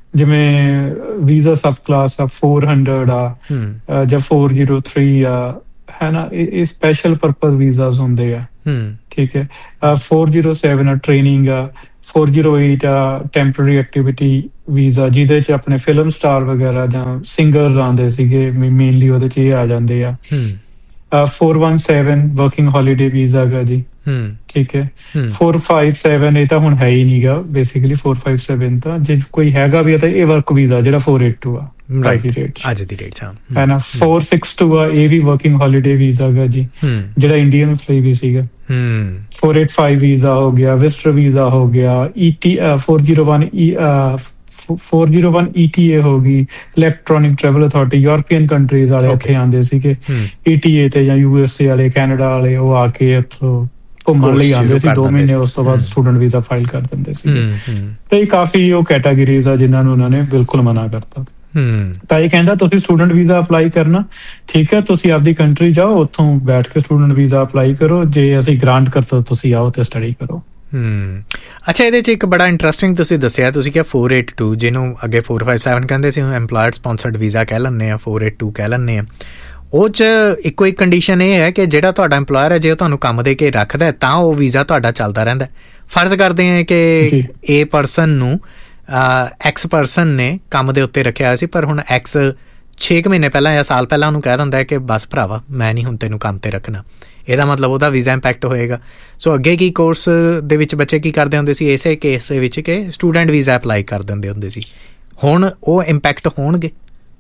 ਜਿਵੇਂ ਵੀਜ਼ਾ ਸਬ ਕਲਾਸ ਆ four hundred ਆ ਜਾਂ four oh three ਆ, ਹੈ ਨਾ, ਇਹ ਸਪੈਸ਼ਲ ਪਰਪਸ ਵੀਜ਼ਾਸ ਹੁੰਦੇ ਆ, ਠੀਕ ਹੈ। four oh seven ਆ ਟ੍ਰੇਨਿੰਗ ਆ, four oh eight ਆ ਟੈਂਪਰੇਰੀ ਐਕਟੀਵਿਟੀ ਵੀਜ਼ਾ, ਜਿਹਦੇ ਚ ਆਪਣੇ ਫਿਲਮ ਸਟਾਰ ਵਗੈਰਾ ਜਾਂ ਸਿੰਗਰਸ ਆਉਂਦੇ ਸੀਗੇ ਮੇਨਲੀ, ਉਹਦੇ ਚ ਇਹ ਆ ਜਾਂਦੇ ਆ। four one seven working holiday visa ਗਾ ਜੀ, ਠੀਕ ਹੈ। four five seven ਇਹ ਤਾਂ ਹੁਣ ਹੈ ਹੀ ਨਹੀਂਗਾ ਬੇਸਿਕਲੀ, four five seven ਤਾਂ ਜੇ ਕੋਈ ਹੈਗਾ ਵੀ ਤਾਂ ਇਹ ਵਰਕ ਵੀਜ਼ਾ ਜਿਹੜਾ four eighty-two ਆ ਅੱਜ ਦੀ ਡੇਟ ਚ, ਹੈ ਨਾ। four sixty-two ਆ ਇਹ ਵੀ ਵਰਕਿੰਗ ਹੌਲੀਡੇ ਵੀਜ਼ਾ ਗਾ ਜੀ, ਜਿਹੜਾ ਇੰਡੀਅਨਸ ਲਈ ਵੀ ਸੀਗਾ। four eighty-five ਵੀਜ਼ਾ ਹੋ ਗਿਆ, ਵਿਜ਼ਟਰ ਵੀਜ਼ਾ ਹੋ ਗਿਆ, ET four oh one four oh one E T A ਹੋ ਗਈ, electronic travel authority, European countries ਵਾਲੇ ਇੱਥੇ ਆਉਂਦੇ ਸੀਗੇ, E T A ਤੇ ਜਾਂ ਯੂ ਐਸ ਏ ਵਾਲੇ, ਕੈਨੇਡਾ ਵਾਲੇ, ਉਹ ਆ ਕੇ ਇੱਥੋਂ ਘੁੰਮਣ ਲਈ ਆਉਂਦੇ ਸੀ ਦੋ ਮਹੀਨੇ, ਉਸ ਤੋਂ ਬਾਅਦ ਸਟੂਡੈਂਟ ਵੀਜ਼ਾ ਫਾਈਲ ਕਰ ਦਿੰਦੇ ਸੀ। ਤੇ ਕਾਫੀ ਉਹ ਕੈਟਾਗਰੀਜ਼ ਆ ਜਿਨ੍ਹਾਂ ਨੂੰ ਉਹਨਾਂ ਨੇ ਬਿਲਕੁਲ ਮਨਾ ਕਰਤਾ। ਤਾਂ ਇਹ ਕਹਿੰਦਾ ਤੁਸੀਂ ਸਟੂਡੈਂਟ ਵੀਜ਼ਾ ਅਪਲਾਈ ਕਰਨਾ, ਠੀਕ ਹੈ, ਤੁਸੀਂ ਆਪਦੀ ਕੰਟਰੀ ਜਾਓ, ਉੱਥੋਂ ਬੈਠ ਕੇ ਸਟੂਡੈਂਟ ਵੀਜ਼ਾ ਅਪਲਾਈ ਕਰੋ, ਜੇ ਅਸੀਂ ਗ੍ਰਾਂਟ ਕਰਤਾ ਤੁਸੀਂ ਆਓ ਤੇ ਸਟੱਡੀ ਕਰੋ। ਹਮ ਅੱਛਾ, ਇਹਦੇ 'ਚ ਇੱਕ ਬੜਾ ਇੰਟਰਸਟਿੰਗ ਤੁਸੀਂ ਦੱਸਿਆ, ਤੁਸੀਂ ਕਿਹਾ four eighty-two ਜਿਹਨੂੰ ਅੱਗੇ four five seven ਕਹਿੰਦੇ ਸੀ, ਐਮਪਲਾਇਰ ਸਪੋਂਸਰਡ ਵੀਜ਼ਾ ਕਹਿ ਲੈਂਦੇ ਆ, four eighty-two ਕਹਿ ਲੈਂਦੇ ਆ। ਉਹ 'ਚ ਇੱਕੋ ਇੱਕ ਕੰਡੀਸ਼ਨ ਇਹ ਹੈ ਕਿ ਜਿਹੜਾ ਤੁਹਾਡਾ ਇੰਪਲਾਇਰ ਹੈ, ਜੇ ਉਹ ਤੁਹਾਨੂੰ ਕੰਮ ਦੇ ਕੇ ਰੱਖਦਾ ਤਾਂ ਉਹ ਵੀਜ਼ਾ ਤੁਹਾਡਾ ਚੱਲਦਾ ਰਹਿੰਦਾ। ਫਰਜ਼ ਕਰਦੇ ਹਾਂ ਕਿ ਏ ਪਰਸਨ ਨੂੰ ਐਕਸ ਪਰਸਨ ਨੇ ਕੰਮ ਦੇ ਉੱਤੇ ਰੱਖਿਆ ਸੀ, ਪਰ ਹੁਣ ਐਕਸ ਛੇ ਕੁ ਮਹੀਨੇ ਪਹਿਲਾਂ ਜਾਂ ਸਾਲ ਪਹਿਲਾਂ ਉਹਨੂੰ ਕਹਿ ਦਿੰਦਾ ਕਿ ਬਸ ਭਰਾਵਾ ਮੈਂ ਨਹੀਂ ਹੁਣ ਤੈਨੂੰ ਕੰਮ ਤੇ ਰੱਖਣਾ, ਇਹਦਾ ਮਤਲਬ ਉਹਦਾ ਵੀਜ਼ਾ ਇੰਪੈਕਟ ਹੋਏਗਾ। ਸੋ ਅੱਗੇ ਕੀ ਕੋਰਸ ਦੇ ਵਿੱਚ ਬੱਚੇ ਕੀ ਕਰਦੇ ਹੁੰਦੇ ਸੀ ਇਸੇ ਕੇਸ ਦੇ ਵਿੱਚ ਕਿ ਸਟੂਡੈਂਟ ਵੀਜ਼ਾ ਅਪਲਾਈ ਕਰ ਦਿੰਦੇ ਹੁੰਦੇ ਸੀ, ਹੁਣ ਉਹ ਇੰਪੈਕਟ ਹੋਣਗੇ?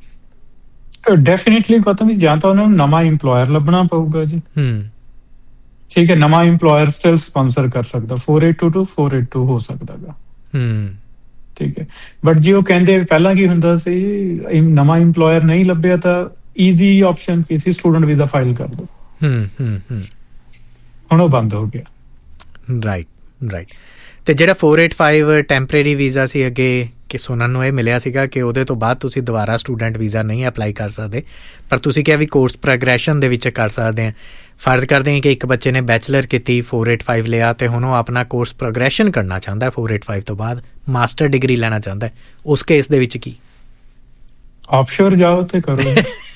ਡੈਫੀਨੇਟਲੀ ਗੌਤਮ ਜੀ, ਜਾਂ ਤਾਂ ਉਹਨਾਂ ਨੂੰ ਨਵਾਂ ਇੰਪਲੋਇਰ ਲੱਭਣਾ ਪਊਗਾ ਜੀ, ਠੀਕ ਹੈ, ਨਵਾਂ ਇੰਪਲੋਇਰ ਸਟਿਲ ਸਪਾਂਸਰ ਕਰ ਸਕਦਾ, four eighty-two to four eighty-two ਹੋ ਸਕਦਾ ਗਾ, ਠੀਕ ਹੈ। ਬਟ ਜੇ ਉਹ ਕਹਿੰਦੇ ਪਹਿਲਾਂ ਕੀ ਹੁੰਦਾ ਸੀ, ਨਵਾਂ ਇੰਪਲੋਇਰ ਨਹੀਂ ਲੱਭਿਆ ਤਾਂ ਈਜ਼ੀ ਆਪਸ਼ਨ ਕੀ ਸੀ, ਸਟੂਡੈਂਟ ਵੀਜ਼ਾ ਫਾਈਲ ਕਰ ਦੋ, ਹੁਣ ਉਹ ਬੰਦ ਹੋ ਗਿਆ। Right right. ਤੇ ਜਿਹੜਾ four eighty-five ਟੈਂਪਰੇਰੀ ਵੀਜ਼ਾ ਸੀ, ਅੱਗੇ ਕਿ ਸੁਣਨ ਨੂੰ ਇਹ ਮਿਲਿਆ ਸੀਗਾ ਕਿ ਉਹਦੇ ਤੋਂ ਬਾਅਦ ਤੁਸੀਂ ਦੁਬਾਰਾ ਸਟੂਡੈਂਟ ਵੀਜ਼ਾ ਨਹੀਂ ਅਪਲਾਈ ਕਰ ਸਕਦੇ, ਪਰ ਤੁਸੀਂ ਕਿਹਾ ਵੀ ਕੋਰਸ ਪ੍ਰੋਗਰੈਸ਼ਨ ਦੇ ਵਿੱਚ ਕਰ ਸਕਦੇ ਆ। ਫਰਜ਼ ਕਰਦੇ ਹਾਂ ਕਿ ਇੱਕ ਬੱਚੇ ਨੇ ਬੈਚਲਰ ਕੀਤੀ, four eighty-five ਲਿਆ, ਤੇ ਹੁਣ ਉਹ ਆਪਣਾ ਕੋਰਸ ਪ੍ਰੋਗਰੈਸ਼ਨ ਕਰਨਾ ਚਾਹੁੰਦਾ four eighty-five ਤੋਂ ਬਾਅਦ, ਮਾਸਟਰ ਡਿਗਰੀ ਲੈਣਾ ਚਾਹੁੰਦਾ, ਉਸ ਕੇਸ ਦੇ ਵਿੱਚ ਕੀ? ਆਫਸ਼ੋਰ ਜਾਓ ਤੇ ਕਰੋ,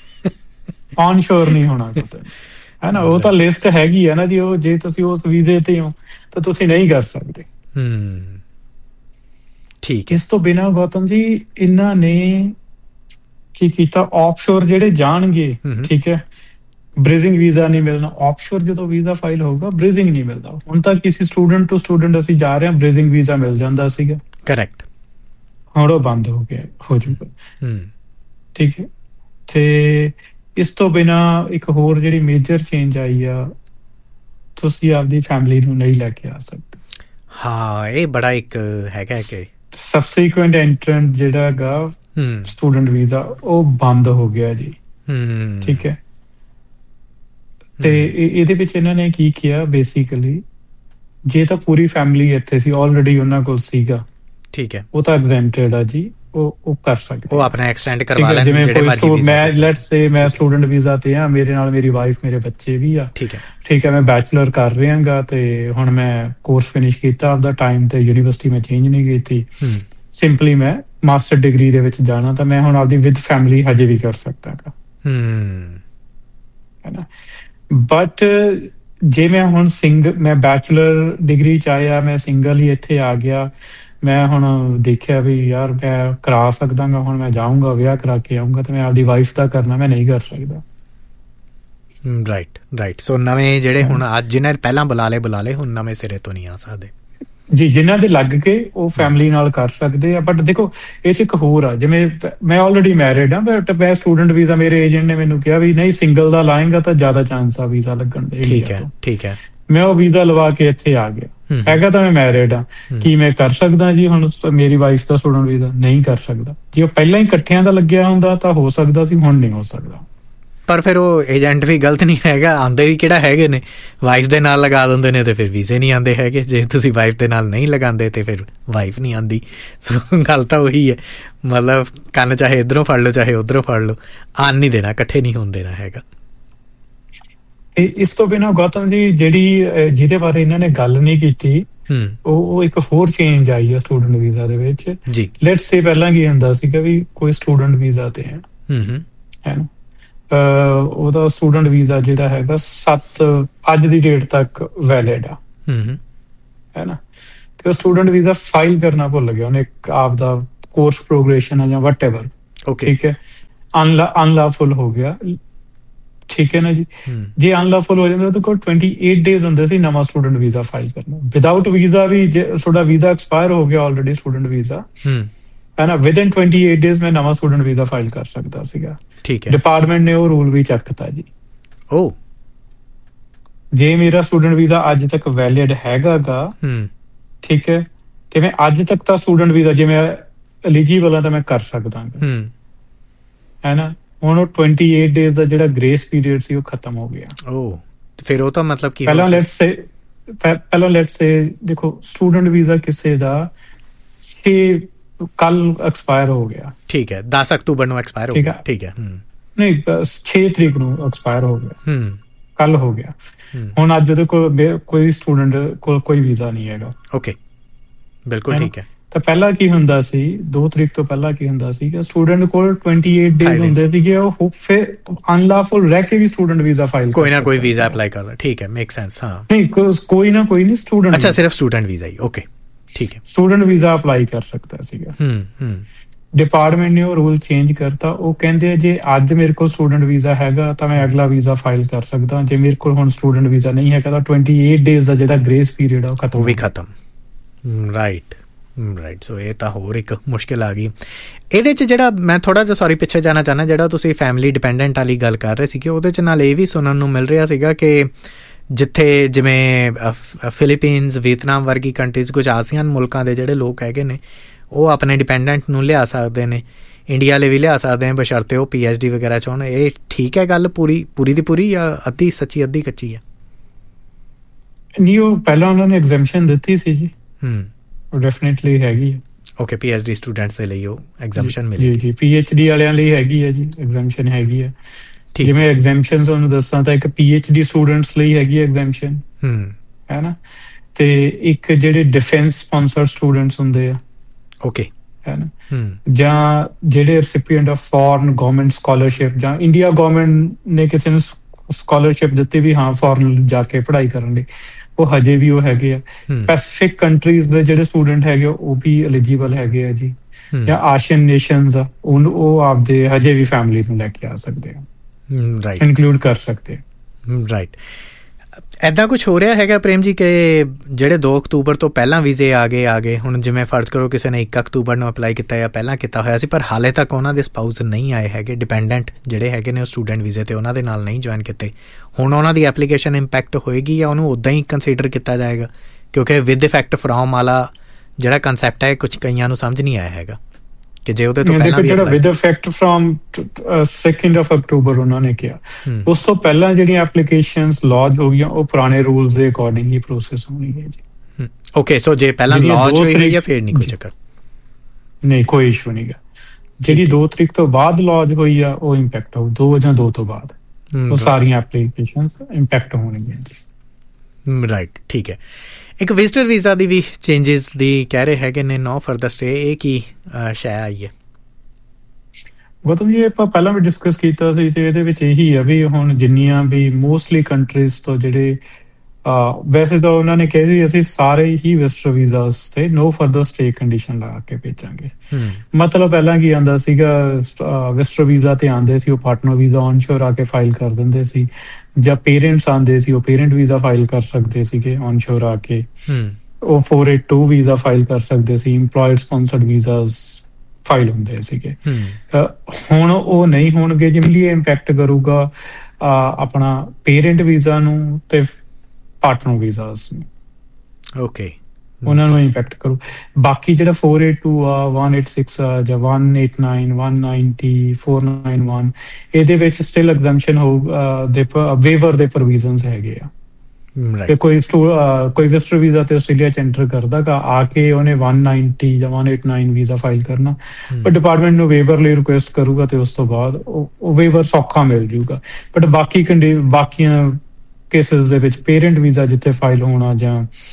ਔਨਸ਼ੋਰ ਨਹੀਂ ਹੋਣਾ ਕਿਤੇ, ਹੈ ਨਾ। ਉਹ ਤਾਂ ਲਿਸਟ ਹੈਗੀ ਹੈ ਨਾ ਜੀ, ਉਹ ਜੇ ਤੁਸੀਂ ਉਸ ਵੀਜ਼ੇ ਤੇ ਹੋ ਤਾਂ ਤੁਸੀਂ ਨਹੀਂ ਕਰ ਸਕਦੇ। ਠੀਕ। ਇਸ ਤੋਂ ਬਿਨਾਂ ਗੌਤਮ ਜੀ ਇਹਨਾਂ ਨੇ ਕੀ ਕੀਤਾ, ਆਫਸ਼ੋਰ ਜਿਹੜੇ ਜਾਣਗੇ, ਠੀਕ ਹੈ, ਬ੍ਰੀਜ਼ਿੰਗ ਵੀਜ਼ਾ ਨਹੀਂ ਮਿਲਣਾ। ਆਫਸ਼ੋਰ ਜਦੋਂ ਵੀਜ਼ਾ ਫਾਈਲ ਹੋਊਗਾ ਬ੍ਰੀਜ਼ਿੰਗ ਨਹੀਂ ਮਿਲਦਾ। ਹੁਣ ਤਾਂ ਕਿਸੇ ਸਟੂਡੈਂਟ ਟੂ ਸਟੂਡੈਂਟ ਅਸੀਂ ਜਾ ਰਹੇ ਹਾਂ, ਬ੍ਰੀਜ਼ਿੰਗ ਵੀਜ਼ਾ ਮਿਲ ਜਾਂਦਾ ਸੀਗਾ, ਕਰੈਕਟ, ਹੁਣ ਉਹ ਬੰਦ ਹੋ ਗਿਆ, ਹੋ ਜੂਗਾ, ਠੀਕ ਹੈ। ਤੇ ਇਸ ਤੋਂ ਬਿਨਾਂ ਇੱਕ ਹੋਰ ਜਿਹੜੀ ਮੇਜਰ ਚੇਂਜ ਆਈ ਆ, ਤੁਸੀਂ ਆਪਦੀ ਫੈਮਿਲੀ ਨੂੰ ਨਹੀਂ ਲੈ ਕੇ ਆ ਸਕਦੇ। ਹਾਂ, ਇਹ ਬੜਾ ਇੱਕ ਹੈਗਾ ਕਿ ਸਬਸੀਕੁਐਂਟ ਐਂਟਰੈਂਟ ਜਿਹੜਾ ਹੈਗਾ ਸਟੂਡੈਂਟ ਵੀਜ਼ਾ, ਉਹ ਬੰਦ ਹੋ ਗਿਆ ਜੀ, ਠੀਕ ਹੈ। ਤੇ ਇਹਦੇ ਵਿੱਚ ਇਹਨਾਂ ਨੇ ਕੀ ਕੀਤਾ, ਬੇਸਿਕਲੀ ਜੇ ਤਾਂ ਪੂਰੀ ਫੈਮਿਲੀ ਇੱਥੇ ਸੀ ਆਲਰੇਡੀ, ਉਹਨਾਂ ਕੋਲ ਸੀਗਾ, ਠੀਕ ਹੈ, ਉਹ ਤਾਂ ਐਗਜ਼ੈਂਪਟਡ ਆ ਜੀ, ਉਹ ਉਹ ਕਰ ਸਕਦੇ, ਉਹ ਆਪਣਾ ਐਕਸਟੈਂਡ ਕਰਵਾ ਲੈਣ। ਜਿਵੇਂ ਕੋਈ ਮੈਂ ਲੈਟਸ ਸੇ ਮੈਂ ਸਟੂਡੈਂਟ ਵੀਜ਼ਾ ਤੇ ਆ, ਮੇਰੇ ਨਾਲ ਮੇਰੀ ਵਾਈਫ, ਮੇਰੇ ਬੱਚੇ ਵੀ ਆ, ਠੀਕ ਹੈ, ਠੀਕ ਹੈ, ਮੈਂ ਬੈਚਲਰ ਕਰ ਰਿਹਾ ਗਾ, ਤੇ ਹੁਣ ਮੈਂ ਕੋਰਸ ਫਿਨਿਸ਼ ਕੀਤਾ ਆਪਦਾ, ਟਾਈਮ ਤੇ ਯੂਨੀਵਰਸਿਟੀ ਮੈਂ ਚੇਂਜ ਨਹੀਂ ਕੀਤੀ, ਸਿੰਪਲੀ ਮੈਂ ਮਾਸਟਰ ਡਿਗਰੀ ਦੇ ਵਿੱਚ ਜਾਣਾ, ਤਾਂ ਮੈਂ ਹੁਣ ਆਪਦੀ ਵਿਦ ਫੈਮਿਲੀ ਹਜੇ ਵੀ ਕਰ ਸਕਦਾ ਗਾ, ਹੈ ਨਾ। ਬਟ ਜੇ ਮੈਂ ਹੁਣ ਸਿੰਗ ਮੈਂ ਬੈਚਲਰ ਡਿਗਰੀ ਚ ਆਇਆ, ਮੈਂ ਸਿੰਗਲ ਹੀ ਇੱਥੇ ਆ ਗਿਆ, ਮੈਂ ਹੁਣ ਦੇਖਿਆ ਵੀ ਯਾਰ ਮੈਂ ਕਰਾ ਸਕਦਾ ਗਾ, ਹੁਣ ਮੈਂ ਜਾਊਂਗਾ ਵਿਆਹ ਕਰਾ ਕੇ ਆਊਂਗਾ, ਤੇ ਮੈਂ ਆਪਦੀ ਵਾਈਫ ਦਾ ਕਰਨਾ, ਮੈਂ ਨਹੀਂ ਕਰ ਸਕਦਾ। Right right. ਸੋ ਨਵੇਂ ਜਿਹੜੇ ਹੁਣ ਅੱਜ ਜਿਹਨਾਂ ਨੇ ਪਹਿਲਾਂ ਬੁਲਾ ਲਏ ਬੁਲਾ ਲਏ, ਹੁਣ ਨਵੇਂ ਸਿਰੇ ਤੋਂ ਨਹੀਂ ਆ ਸਕਦੇ ਜੀ, ਜਿਨ੍ਹਾਂ ਦੇ ਲੱਗ ਕੇ ਉਹ ਫੈਮਿਲੀ ਨਾਲ ਕਰ ਸਕਦੇ ਆ। ਬਟ ਦੇਖੋ ਇਹ ਚ ਇੱਕ ਹੋਰ ਆ, ਜਿਵੇਂ ਮੈਂ ਆਲਰੇਡੀ ਮੈਰਿਡ ਆ, ਬਟ ਮੈਂ ਸਟੂਡੈਂਟ ਵੀਜ਼ਾ, ਮੇਰੇ ਏਜੰਟ ਨੇ ਮੈਨੂੰ ਕਿਹਾ ਵੀ ਨਹੀਂ, ਸਿੰਗਲ ਦਾ ਲਾਏਗਾ ਤਾਂ ਜ਼ਿਆਦਾ ਚਾਂਸ ਆ ਵੀਜ਼ਾ ਲੱਗਣ ਦੇ। ਠੀਕ ਹੈ ਠੀਕ ਹੈ। ਮੈਂ ਉਹ ਵੀਜ਼ਾ ਲਵਾ ਕੇ ਇੱਥੇ ਆ ਗਿਆ, ਹੈਗਾ ਤਾਂ ਮੈਂ ਮੈਰਿਡ ਆ, ਕੀ ਮੈਂ ਕਰ ਸਕਦਾ ਜੀ ਹੁਣ ਮੇਰੀ ਵਾਈਫ ਦਾ ਸਟੂਡੈਂਟ ਵੀਜ਼ਾ? ਨਹੀਂ ਕਰ ਸਕਦਾ। ਜੇ ਉਹ ਪਹਿਲਾਂ ਹੀ ਇਕੱਠਿਆਂ ਦਾ ਲੱਗਿਆ ਹੁੰਦਾ ਤਾਂ ਹੋ ਸਕਦਾ ਸੀ, ਹੁਣ ਨਹੀਂ ਹੋ ਸਕਦਾ। ਪਰ ਫਿਰ ਉਹ ਏਜੰਟ ਵੀ ਗਲਤ ਨਹੀਂ ਹੈਗਾ, ਆਉਂਦੇ ਵੀ ਕਿਹੜਾ ਹੈਗੇ ਨੇ, ਵਾਈਫ ਦੇ ਨਾਲ ਲਗਾ ਦਿੰਦੇ ਨੇ ਤੇ ਫਿਰ ਵੀਜ਼ੇ ਨਹੀਂ ਆਉਂਦੇ ਹੈਗੇ। ਜੇ ਤੁਸੀਂ ਵਾਈਫ ਦੇ ਨਾਲ ਨਹੀਂ ਲਗਾਉਂਦੇ ਤੇ ਫਿਰ ਵਾਈਫ ਨਹੀਂ ਆਉਂਦੀ। ਸੋ ਗੱਲ ਤਾਂ ਉਹੀ ਹੈ, ਮਤਲਬ ਕੰਨ ਚਾਹੇ ਇੱਧਰੋਂ ਫੜ ਲਓ ਚਾਹੇ ਉੱਧਰੋਂ ਫੜ ਲਓ, ਆਨ ਨਹੀਂ ਦੇਣਾ, ਇਕੱਠੇ ਨਹੀਂ ਹੋਣ ਦੇਣਾ ਹੈਗਾ। ਇਸ ਤੋਂ ਬਿਨਾਂ ਗੌਤਮ ਜੀ ਜਿਹੜੀ ਜਿਹਦੇ ਬਾਰੇ ਇਹਨਾਂ ਨੇ ਗੱਲ ਨਹੀਂ ਕੀਤੀ, ਉਹ ਇੱਕ ਹੋਰ ਚੇਂਜ ਆਈ ਹੈ ਸਟੂਡੈਂਟ ਵੀਜ਼ਾ ਦੇ ਵਿੱਚ ਜੀ। ਲੈਟਸ ਸੇ ਪਹਿਲਾਂ ਕੀ ਹੁੰਦਾ ਸੀਗਾ ਵੀ ਕੋਈ ਸਟੂਡੈਂਟ ਵੀਜ਼ਾ ਤੇ ਹੈ ਹੈ ਨਾ, ਉਹਦਾ ਸਟੂਡੈਂਟ ਵੀਜ਼ਾ ਜਿਹੜਾ ਹੈਗਾ ਸੱਤ ਅੱਜ ਦੀ ਡੇਟ ਤੱਕ ਵੈਲਿਡ ਆ ਹੈ ਨਾ, ਤੇ ਉਹ ਸਟੂਡੈਂਟ ਵੀਜ਼ਾ ਫਾਈਲ ਕਰਨਾ ਭੁੱਲ ਗਿਆ ਉਹਨੇ, ਆਪ ਦਾ ਕੋਰਸ ਪ੍ਰੋਗਰੇਸ਼ਨ ਹੈ ਜਾਂ ਵਟ ਐਵਰ, ਠੀਕ ਹੈ, ਅਨਲਾਫੁਲ ਹੋ ਗਿਆ, ਠੀਕ ਹੈ ਨਾ ਜੀ। ਜੇ ਅਨਲਾਫੁਲ ਹੋ ਜਾਂਦਾ ਤਾਂ ਕੋਲ ਅਠਾਈ ਡੇਜ਼ ਹੁੰਦੇ ਸੀ ਨਵਾਂ ਸਟੂਡੈਂਟ ਵੀਜ਼ਾ ਫਾਈਲ ਕਰਨਾ। ਵਿਦਆਊਟ ਵੀਜ਼ਾ ਵੀ ਜੇ ਤੁਹਾਡਾ ਵੀਜ਼ਾ ਐਕਸਪਾਇਰ ਹੋ ਗਿਆ ਆਲਰੇਡੀ ਸਟੂਡੈਂਟ ਵੀਜ਼ਾ ਹੈ ਨਾ, ਵਿਦ ਇਨ ਅਠਾਈ ਡੇਜ਼ ਮੈਂ ਨਵਾਂ ਸਟੂਡੈਂਟ ਵੀਜ਼ਾ ਫਾਈਲ ਕਰ ਸਕਦਾ ਸੀਗਾ। ਠੀਕ ਹੈ, ਡਿਪਾਰਟਮੈਂਟ ਨੇ ਉਹ ਰੂਲ ਵੀ ਚੱਕਤਾ ਜੀ। ਓ ਜੇ ਮੇਰਾ ਸਟੂਡੈਂਟ ਵੀਜ਼ਾ ਅੱਜ ਤੱਕ ਵੈਲਿਡ ਹੈਗਾ ਗਾ, ਠੀਕ ਹੈ, ਤੇ ਮੈਂ ਅੱਜ ਤੱਕ ਤਾਂ ਸਟੂਡੈਂਟ ਵੀਜ਼ਾ ਜੇ ਮੈਂ ਐਲੀਜੀਬਲ ਆ ਤਾਂ ਮੈਂ ਕਰ ਸਕਦਾ ਹੈ ਨਾ। ਹੁਣ ਉਹ ਅਠਾਈ ਡੇਜ਼ ਦਾ ਜਿਹੜਾ ਗ੍ਰੇਸ ਪੀਰੀਅਡ ਸੀ ਉਹ ਖਤਮ ਹੋ ਗਿਆ। ਓ ਫਿਰ ਉਹ ਤਾਂ ਮਤਲਬ ਕੀ ਪਹਿਲਾਂ ਲੈਟਸ ਸੇ ਪਹਿਲਾਂ ਲੈਟਸ ਸੇ ਦੇਖੋ ਸਟੂਡੈਂਟ ਵੀਜ਼ਾ ਕਿਸੇ ਦਾ ਛੇ ਕੱਲ ਐਕਸਪਾਇਰ ਹੋ ਗਿਆ, ਠੀਕ ਹੈ, ਦਸ ਅਕਤੂਬਰ ਨੂੰ ਐਕਸਪਾਇਰ ਹੋ ਗਿਆ, ਠੀਕ ਹੈ, ਨਹੀਂ ਛੇ ਤਰੀਕ ਨੂੰ ਐਕਸਪਾਇਰ ਹੋ ਗਿਆ, ਕੱਲ ਹੋ ਗਿਆ। ਹੁਣ ਅੱਜ ਉਹਦੇ ਕੋਲ ਕੋਈ ਸਟੂਡੈਂਟ ਕੋਲ ਕੋਈ ਵੀਜ਼ਾ ਨਹੀਂ ਹੈਗਾ। ਓਕੇ, ਬਿਲਕੁਲ ਠੀਕ ਹੈ। ਤਾਂ ਪਹਿਲਾਂ ਕੀ ਹੁੰਦਾ ਸੀ, ਦੋ ਤਰੀਕ ਤੋਂ ਪਹਿਲਾਂ ਕੀ ਹੁੰਦਾ ਸੀ ਕਿ ਸਟੂਡੈਂਟ ਕੋਲ ਅਠਾਈ ਡੇਜ਼ ਹੁੰਦੇ ਸੀਗੇ, ਉਹ ਫਿਰ ਅਨਲਾਫੁਲ ਰਹਿ ਕੇ ਵੀ ਸਟੂਡੈਂਟ ਵੀਜ਼ਾ ਫਾਈਲ ਕੋਈ ਨਾ ਕੋਈ ਵੀਜ਼ਾ ਅਪਲਾਈ ਕਰਦਾ। ਠੀਕ ਹੈ, ਮੇਕ ਸੈਂਸ। ਹਾਂ, ਨਹੀਂ ਕੋਈ ਨਾ ਕੋਈ ਨਹੀਂ ਸਟੂਡੈਂਟ, ਅੱਛਾ ਸਿਰਫ ਸਟੂਡੈਂਟ ਵੀਜ਼ਾ ਹੀ। ਓਕੇ, ਠੀਕ ਹੈ, ਸਟੂਡੈਂਟ ਵੀਜ਼ਾ ਅਪਲਾਈ ਕਰ ਸਕਦਾ ਸੀਗਾ। ਹੂੰ ਹੂੰ ਡਿਪਾਰਟਮੈਂਟ ਨੇ ਉਹ ਰੂਲ ਚੇਂਜ ਕਰਤਾ। ਉਹ ਕਹਿੰਦੇ ਜੇ ਅੱਜ ਮੇਰੇ ਕੋਲ ਸਟੂਡੈਂਟ ਵੀਜ਼ਾ ਹੈਗਾ ਤਾਂ ਮੈਂ ਅਗਲਾ ਵੀਜ਼ਾ ਫਾਈਲ ਕਰ ਸਕਦਾ, ਜੇ ਮੇਰੇ ਕੋਲ ਹੁਣ ਸਟੂਡੈਂਟ ਵੀਜ਼ਾ ਨਹੀਂ ਹੈਗਾ ਤਾਂ ਅਠਾਈ ਡੇਜ਼ ਦਾ ਜਿਹੜਾ ਗ੍ਰੇਸ ਪੀਰੀਅਡ ਆ ਉਹ ਖਤਮ, ਉਹ ਵੀ ਖਤਮ। ਰਾਈਟ ਰਾਈਟ ਸੋ ਇਹ ਤਾਂ ਹੋਰ ਇੱਕ ਮੁਸ਼ਕਿਲ ਆ ਗਈ ਇਹਦੇ 'ਚ। ਜਿਹੜਾ ਮੈਂ ਥੋੜ੍ਹਾ ਜਿਹਾ ਸੌਰੀ ਪਿੱਛੇ ਜਾਣਾ ਚਾਹੁੰਦਾ, ਜਿਹੜਾ ਤੁਸੀਂ ਫੈਮਿਲੀ ਡਿਪੈਂਡੈਂਟ ਵਾਲੀ ਗੱਲ ਕਰ ਰਹੇ ਸੀਗੇ, ਉਹਦੇ 'ਚ ਨਾਲ ਇਹ ਵੀ ਸੁਣਨ ਨੂੰ ਮਿਲ ਰਿਹਾ ਸੀਗਾ ਕਿ ਜਿੱਥੇ ਜਿਵੇਂ ਫਿਲੀਪੀਨਸ, ਵੀਅਤਨਾਮ ਵਰਗੀ ਕੰਟਰੀਜ਼, ਕੁਝ ਆਸੀਆਨ ਮੁਲਕਾਂ ਦੇ ਜਿਹੜੇ ਲੋਕ ਹੈਗੇ ਨੇ ਉਹ ਆਪਣੇ ਡਿਪੈਂਡੈਂਟ ਨੂੰ ਲਿਆ ਸਕਦੇ ਨੇ, ਇੰਡੀਆ ਲਈ ਵੀ ਲਿਆ ਸਕਦੇ ਨੇ, ਬਸ਼ਰਤੇ ਉਹ ਪੀ ਐਚ ਡੀ ਵਗੈਰਾ 'ਚ ਹੋਣ। ਇਹ ਠੀਕ ਹੈ ਗੱਲ ਪੂਰੀ ਪੂਰੀ ਦੀ ਪੂਰੀ ਜਾਂ ਅੱਧੀ ਸੱਚੀ ਅੱਧੀ ਕੱਚੀ ਹੈ? ਨਹੀਂ, ਉਹ ਪਹਿਲਾਂ ਉਹਨਾਂ ਨੇ ਐਗਜ਼ੈਂਪਸ਼ਨ ਦਿੱਤੀ ਸੀ ਜੀ। ਹੂੰ, ਡੈਫੀਨਿਟਲੀ ਹੈਗੀ ਹੈ। Okay, P H D students ਦੇ ਲਈ ਉਹ ਐਗਜ਼ੈਂਪਸ਼ਨ ਮਿਲੀ? ਜੀ ਜੀ, ਪੀ ਐਚ ਡੀ ਵਾਲਿਆਂ ਲਈ ਹੈਗੀ ਹੈ ਜੀ, ਐਗਜ਼ੈਂਪਸ਼ਨ ਹੈਗੀ ਹੈ। ਜਿਵੇਂ ਐਗਜ਼ੈਂਪਸ਼ਨ ਤੁਹਾਨੂੰ ਦੱਸਾਂ ਤਾਂ ਇੱਕ ਪੀ ਐਚ ਡੀ ਸਟੂਡੈਂਟਸ ਲਈ ਹੈਗੀ ਐਗਜ਼ੈਂਪਸ਼ਨ, ਹੈ ਨਾ, ਤੇ ਇੱਕ ਜਿਹੜੇ ਡਿਫੈਂਸ ਸਪਾਂਸਰਡ ਸਟੂਡੈਂਟਸ ਹੁੰਦੇ ਆ, ਓਕੇ, ਹੈ ਨਾ, ਜਾਂ ਜਿਹੜੇ ਰੈਸਿਪੀਐਂਟ ਆਫ ਫੋਰਨ ਗਵਰਨਮੈਂਟ ਸਕਾਲਰਸ਼ਿਪ, ਜਾਂ ਇੰਡੀਆ ਗਵਰਨਮੈਂਟ ਨੇ ਕਿਸੇ ਨੂੰ ਸਕਾਲਰਸ਼ਿਪ ਦਿੱਤੀ ਵੀ ਹਾਂ ਫੋਰਨ ਜਾ ਕੇ ਪੜ੍ਹਾਈ ਕਰਨ ਲਈ, ਉਹ ਹਜੇ ਵੀ ਉਹ ਹੈਗੇ ਆ। ਪੈਸੀਫਿਕ ਕੰਟਰੀਜ਼ ਦੇ ਜਿਹੜੇ ਸਟੂਡੈਂਟ ਹੈਗੇ ਉਹ ਵੀ ਐਲੀਜੀਬਲ ਹੈਗੇ ਆ ਜੀ, ਜਾਂ ਆਸੀਅਨ ਨੇਸ਼ਨਸ ਆ, ਉਹ ਆਪਦੇ ਹਜੇ ਵੀ ਫੈਮਿਲੀ ਨੂੰ ਲੈ ਕੇ ਆ ਸਕਦੇ ਆ, ਰਾਈਟ, ਇਨਕਲੂਡ ਕਰ ਸਕਦੇ ਆ। ਰਾਈਟ। ਇੱਦਾਂ ਕੁਛ ਹੋ ਰਿਹਾ ਹੈਗਾ ਪ੍ਰੇਮ ਜੀ ਕਿ ਜਿਹੜੇ ਦੋ ਅਕਤੂਬਰ ਤੋਂ ਪਹਿਲਾਂ ਵੀਜ਼ੇ ਆ ਗਏ ਆ ਗਏ ਹੁਣ ਜਿਵੇਂ ਫਰਜ਼ ਕਰੋ ਕਿਸੇ ਨੇ ਇੱਕ ਅਕਤੂਬਰ ਨੂੰ ਅਪਲਾਈ ਕੀਤਾ ਜਾਂ ਪਹਿਲਾਂ ਕੀਤਾ ਹੋਇਆ ਸੀ, ਪਰ ਹਾਲੇ ਤੱਕ ਉਹਨਾਂ ਦੇ ਸਪਾਊਸ ਨਹੀਂ ਆਏ ਹੈਗੇ, ਡਿਪੈਂਡੈਂਟ ਜਿਹੜੇ ਹੈਗੇ ਨੇ ਉਹ ਸਟੂਡੈਂਟ ਵੀਜ਼ੇ 'ਤੇ ਉਹਨਾਂ ਦੇ ਨਾਲ ਨਹੀਂ ਜੁਆਇਨ ਕੀਤੇ, ਹੁਣ ਉਹਨਾਂ ਦੀ ਐਪਲੀਕੇਸ਼ਨ ਇੰਪੈਕਟ ਹੋਏਗੀ ਜਾਂ ਉਹਨੂੰ ਉੱਦਾਂ ਹੀ ਕੰਸੀਡਰ ਕੀਤਾ ਜਾਏਗਾ? ਕਿਉਂਕਿ ਵਿਦ ਇਫੈਕਟ ਫਰੋਮ ਵਾਲਾ ਜਿਹੜਾ ਕੰਸੈਪਟ ਹੈ ਕੁਛ ਕਈਆਂ ਨੂੰ ਸਮਝ ਨਹੀਂ ਆਇਆ ਹੈਗਾ ਕਿ ਜੇ ਉਹਦੇ ਤੋਂ ਪਹਿਲਾਂ ਜਿਹੜਾ with effect from second of October ਉਹਨਾਂ ਨੇ ਕਿਹਾ, ਉਸ ਤੋਂ ਪਹਿਲਾਂ ਜਿਹੜੀਆਂ ਐਪਲੀਕੇਸ਼ਨਸ ਲੌਂਚ ਹੋ ਗਈਆਂ ਉਹ ਪੁਰਾਣੇ ਰੂਲਸ ਦੇ ਅਕੋਰਡਿੰਗ ਹੀ ਪ੍ਰੋਸੈਸ ਹੋਣੀ ਹੈ ਜੀ। ਓਕੇ, ਸੋ ਜੇ ਪਹਿਲਾਂ ਲੌਂਚ ਹੋਈ ਹੈ ਜਾਂ ਫਿਰ ਨਹੀਂ ਕੋਈ ਚੱਕਰ? ਨਹੀਂ, ਕੋਈ ਇਸ਼ੂ ਨਹੀਂ ਗਾ। ਜਿਹੜੀ ਦੋ ਤਰੀਕ ਤੋਂ ਬਾਅਦ ਲੌਂਚ ਹੋਈ ਆ ਉਹ ਇੰਪੈਕਟ ਹੋਊ, ਦੋ ਜਾਂ ਦੋ ਤੋਂ ਬਾਅਦ ਉਹ ਸਾਰੀਆਂ ਐਪਲੀਕੇਸ਼ਨਸ ਇੰਪੈਕਟ ਹੋਣਗੀਆਂ ਜੀ। ਰਾਈਟ, ਠੀਕ ਹੈ। ਇੱਕ ਵਿਜ਼ਟਰ ਵੀਜ਼ਾ ਦੀ ਵੀ ਚੇਂਜਸ ਦੀ ਕਹਿ ਰਹੇ ਹੈਗੇ ਨੇ, ਨੋ ਫਰਦਰ ਸਟੇ, ਇਹ ਕੀ ਸ਼ੈ ਆਈ ਹੈ? ਗੌਤਮ ਜੀ, ਆਪਾਂ ਪਹਿਲਾਂ ਵੀ ਡਿਸਕਸ ਕੀਤਾ ਸੀ ਤੇ ਇਹਦੇ ਵਿੱਚ ਇਹੀ ਆ ਵੀ ਹੁਣ ਜਿੰਨੀਆਂ ਵੀ ਮੋਸਟਲੀ ਕੰਟਰੀਜ਼ ਤੋਂ ਜਿਹੜੇ ਵੈਸੇ ਤਾਂ ਉਹਨਾਂ ਨੇ ਕਿਹਾ ਸੀ ਅਸੀਂ ਸਾਰੇ ਹੀ ਵਿਜ਼ਟਰ ਵੀਜ਼ਾਸ ਤੇ ਨੋ ਫਰਦਰ ਸਟੇ ਕੰਡੀਸ਼ਨ ਲਗਾ ਕੇ ਭੇਜਾਂਗੇ। ਮਤਲਬ ਪਹਿਲਾਂ ਕੀ ਆਉਂਦਾ ਸੀਗਾ, ਵਿਜ਼ਟਰ ਵੀਜ਼ਾ ਤੇ ਆਉਂਦੇ ਸੀ ਉਹ ਪਾਰਟਨਰ ਵੀਜ਼ਾ ਔਨਸ਼ੋਰ ਆ ਕੇ ਫਾਈਲ ਕਰ ਦਿੰਦੇ ਸੀ, ਜਾਂ ਪੇਰੈਂਟਸ ਆਉਂਦੇ ਸੀ ਉਹ ਪੇਰੈਂਟ ਵੀਜ਼ਾ ਫਾਈਲ ਕਰ ਸਕਦੇ ਸੀਗੇ ਔਨਸ਼ੋਰ ਆ ਕੇ, ਉਹ four eight two visa file ਕਰ ਸਕਦੇ ਸੀ, ਇੰਪਲੋਇਡ ਸਪਾਂਸਰਡ ਵੀਜ਼ਾਸ ਫਾਈਲ ਹੁੰਦੇ ਸੀਗੇ। ਹੁਣ ਉਹ ਨਹੀਂ ਹੋਣਗੇ, ਜਿਵੇਂ ਇਹ ਇੰਪੈਕਟ ਕਰੂਗਾ ਆਪਣਾ ਪੇਰੈਂਟ ਵੀਜ਼ਾ ਨੂੰ ਤੇ ਪਾਰਟਨਰ ਵੀਜ਼ਾਸ ਨੂੰ। ਓਕੇ, ਉਹਨਾਂ ਨੂੰ ਇੰਪੈਕਟ ਕਰੂ। ਬਾਕੀ ਜਿਹੜਾ ਫੋਰ ਏਟ ਟੂ ਆ, ਵਨ ਏਟ ਸਿਕਸ ਆ, ਜਾਂ one eight nine, one ninety, four nine one, ਇਹਦੇ ਵਿੱਚ ਸਟਿਲ ਐਗਜ਼ੈਂਪਸ਼ਨ ਹੋਊ ਦੇ ਵੇਵਰ ਦੇ ਪ੍ਰੋਵੀਜ਼ਨਸ ਹੈਗੇ ਆ। ਕਿ ਕੋਈ ਕੋਈ ਵਿਜ਼ਟਰ ਵੀਜ਼ਾ ਤੇ ਆਸਟ੍ਰੇਲੀਆ ਚ ਐਂਟਰ ਕਰਦਾ ਗਾ, ਆ ਕੇ ਉਹਨੇ ਵਨ ਨਾਈਨਟੀ ਜਾਂ one eight nine visa file ਕਰਨਾ, ਪਰ ਡਿਪਾਰਟਮੈਂਟ ਨੂੰ ਵੇਵਰ ਲਈ ਰਿਕੁਐਸਟ ਕਰੂਗਾ ਤੇ ਉਸ ਤੋਂ ਬਾਅਦ ਉਹ ਵੇਵਰ ਸੌਖਾ ਮਿਲ ਜੂਗਾ। ਬਟ ਬਾਕੀ ਕੰਡੀ ਬਾਕੀਆਂ ਕੇਸਿਸ ਦੇ ਵਿੱਚ ਪੇਰੈਂਟ ਵੀਜ਼ਾ ਜਿੱਥੇ ਫਾਈਲ ਹੋਣਾ ਜਾਂ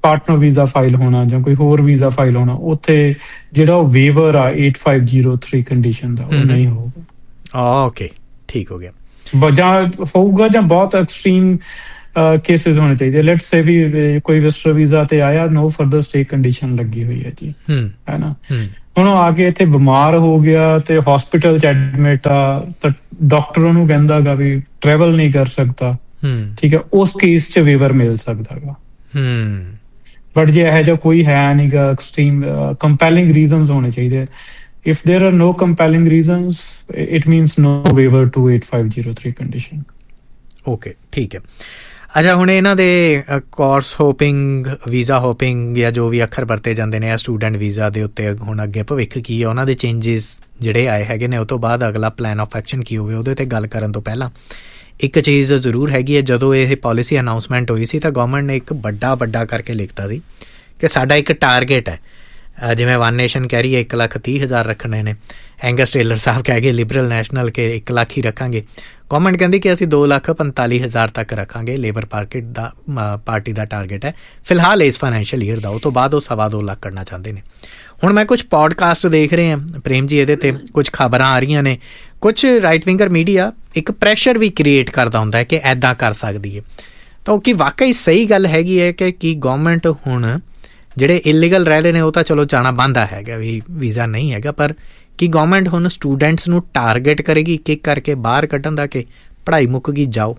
ਪਾਰਟਨਰ ਵੀਜ਼ਾ ਫਾਈਲ ਹੋਣਾ ਜਾਂ ਕੋਈ ਹੋਰ ਵੀਜ਼ਾ ਫਾਈਲ ਹੋਣਾ, ਉੱਥੇ ਜਿਹੜਾ ਉਹ ਵੇਵਰ ਆ eight five zero three condition ਦਾ ਉਹ ਨਹੀਂ ਹੋਊਗਾ। ਓਕੇ, ਠੀਕ ਹੋ ਗਿਆ। ਜਾਂ ਹੋਊਗਾ ਜਾਂ ਬਹੁਤ ਐਕਸਟ੍ਰੀਮ ਕੇਸਿਸ ਹੋਣੇ ਚਾਹੀਦੇ। ਲੈਟਸ ਸੇ ਵੀ ਕੋਈ ਵਿਜ਼ਟਰ ਵੀਜ਼ਾ ਤੇ ਆਇਆ, ਨੋ ਫਰਦਰ ਸਟੇ ਕੰਡੀਸ਼ਨ ਲੱਗੀ ਹੋਈ ਹੈ ਜੀ, ਹੈ ਨਾ। ਹੁਣ ਉਹ ਆ ਕੇ ਇੱਥੇ ਬਿਮਾਰ ਹੋ ਗਿਆ ਤੇ ਹਸਪੀਟਲ ਚ ਐਡਮਿਟ ਆ, ਤਾਂ ਡਾਕਟਰ ਉਹਨੂੰ ਕਹਿੰਦਾ ਗਾ ਵੀ ਟਰੈਵਲ ਨਹੀਂ ਕਰ ਸਕਦਾ, ਠੀਕ ਹੈ, ਉਸ ਕੇਸ ਚ ਵੇਵਰ ਮਿਲ ਸਕਦਾ ਗਾ। ਬਟ ਜੇ ਇਹੋ ਜਿਹਾ ਕੋਈ ਹੈ ਨੀ ਗਾ, ਐਕਸਟ੍ਰੀਮ ਕੰਪੈਲਿੰਗ ਰੀਜ਼ਨਸ ਹੋਣੇ ਚਾਹੀਦੇ। If there are no compelling reasons, it means no waiver to eight five zero three condition. Okay, ਠੀਕ ਹੈ। ਅੱਛਾ, ਹੁਣ ਇਹਨਾਂ ਦੇ ਕੋਰਸ ਹੋਪਿੰਗ, ਵੀਜ਼ਾ ਹੋਪਿੰਗ ਜਾਂ ਜੋ ਵੀ ਅੱਖਰ ਵਰਤੇ ਜਾਂਦੇ ਨੇ ਆ ਸਟੂਡੈਂਟ ਵੀਜ਼ਾ ਦੇ ਉੱਤੇ, ਹੁਣ ਅੱਗੇ ਭਵਿੱਖ ਕੀ ਹੈ, ਉਹਨਾਂ ਦੇ ਚੇਂਜਿਸ ਜਿਹੜੇ ਆਏ ਹੈਗੇ ਨੇ, ਉਹ ਤੋਂ ਬਾਅਦ ਅਗਲਾ ਪਲਾਨ ਆਫ ਐਕਸ਼ਨ ਕੀ ਹੋਵੇ, ਉਹਦੇ 'ਤੇ ਗੱਲ ਕਰਨ ਤੋਂ ਪਹਿਲਾਂ ਇੱਕ ਚੀਜ਼ ਜ਼ਰੂਰ ਹੈਗੀ ਹੈ। ਜਦੋਂ ਇਹ ਪੋਲਿਸੀ ਅਨਾਊਂਸਮੈਂਟ ਹੋਈ ਸੀ ਤਾਂ ਗੌਰਮੈਂਟ ਨੇ ਇੱਕ ਵੱਡਾ ਵੱਡਾ ਕਰਕੇ ਲਿਖਤਾ ਸੀ ਕਿ ਸਾਡਾ ਇੱਕ ਟਾਰਗੇਟ ਹੈ, ਜਿਵੇਂ ਵਨ ਨੇਸ਼ਨ ਕਹਿ ਰਹੀ ਹੈ ਇੱਕ ਲੱਖ ਤੀਹ ਹਜ਼ਾਰ ਰੱਖਣੇ ਨੇ, ਐਂਗਸ ਟੇਲਰ ਸਾਹਿਬ ਕਹਿ ਗਏ ਲਿਬਰਲ ਨੈਸ਼ਨਲ ਕਿ ਇੱਕ ਲੱਖ ਹੀ ਰੱਖਾਂਗੇ, ਗੌਰਮੈਂਟ ਕਹਿੰਦੀ ਕਿ ਅਸੀਂ ਦੋ ਲੱਖ ਪੰਤਾਲੀ ਹਜ਼ਾਰ ਤੱਕ ਰੱਖਾਂਗੇ, ਲੇਬਰ ਪਾਰਟੀ ਦਾ ਪਾਰਟੀ ਦਾ ਟਾਰਗੇਟ ਹੈ ਫਿਲਹਾਲ ਇਸ ਫਾਈਨੈਂਸ਼ੀਅਲ ਈਅਰ ਦਾ। ਉਹ ਤੋਂ ਬਾਅਦ ਉਹ ਸਵਾ ਦੋ ਲੱਖ ਕਰਨਾ ਚਾਹੁੰਦੇ ਨੇ। ਹੁਣ ਮੈਂ ਕੁਛ ਪੋਡਕਾਸਟ ਦੇਖ ਰਹੇ ਹਾਂ ਪ੍ਰੇਮ ਜੀ, ਇਹਦੇ 'ਤੇ ਕੁਛ ਖਬਰਾਂ ਆ ਰਹੀਆਂ ਨੇ, ਕੁਛ ਰਾਈਟ ਵਿੰਗਰ ਮੀਡੀਆ ਇੱਕ ਪ੍ਰੈਸ਼ਰ ਵੀ ਕ੍ਰੀਏਟ ਕਰਦਾ ਹੁੰਦਾ ਹੈ ਕਿ ਇੱਦਾਂ ਕਰ ਸਕਦੀ ਹੈ, ਤਾਂ ਉਹ ਕੀ ਵਾਕਈ ਸਹੀ ਗੱਲ ਹੈਗੀ ਹੈ ਕਿ ਕੀ ਗੌਰਮੈਂਟ ਹੁਣ ਜਿਹੜੇ ਇਲੀਗਲ ਰਹਿ ਰਹੇ ਨੇ ਉਹ ਤਾਂ ਚਲੋ ਜਾਣਾ ਬੰਦ ਹੈਗਾ ਵੀ ਵੀਜ਼ਾ ਨਹੀਂ ਹੈਗਾ, ਪਰ ਕੀ ਗੌਰਮੈਂਟ ਹੁਣ ਸਟੂਡੈਂਟਸ ਨੂੰ ਟਾਰਗੇਟ ਕਰੇਗੀ ਇੱਕ ਇੱਕ ਕਰਕੇ ਬਾਹਰ ਕੱਢਣ ਦਾ ਕਿ ਪੜ੍ਹਾਈ ਮੁੱਕ ਗਈ ਜਾਓ?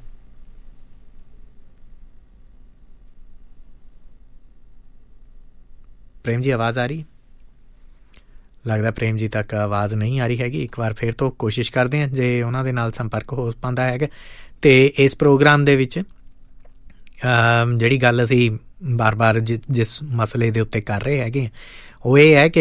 ਪ੍ਰੇਮ ਜੀ ਆਵਾਜ਼ ਆ ਰਹੀ? ਲੱਗਦਾ ਪ੍ਰੇਮ ਜੀ ਤੱਕ ਆਵਾਜ਼ ਨਹੀਂ ਆ ਰਹੀ ਹੈਗੀ। ਇੱਕ ਵਾਰ ਫਿਰ ਤੋਂ ਕੋਸ਼ਿਸ਼ ਕਰਦੇ ਹਾਂ ਜੇ ਉਹਨਾਂ ਦੇ ਨਾਲ ਸੰਪਰਕ ਹੋ ਪਾਉਂਦਾ ਹੈਗਾ। ਅਤੇ ਇਸ ਪ੍ਰੋਗਰਾਮ ਦੇ ਵਿੱਚ ਜਿਹੜੀ ਗੱਲ ਅਸੀਂ ਬਾਰ ਬਾਰ ਜਿ ਜਿਸ ਮਸਲੇ ਦੇ ਉੱਤੇ ਕਰ ਰਹੇ ਹੈਗੇ ਉਹ ਇਹ ਹੈ ਕਿ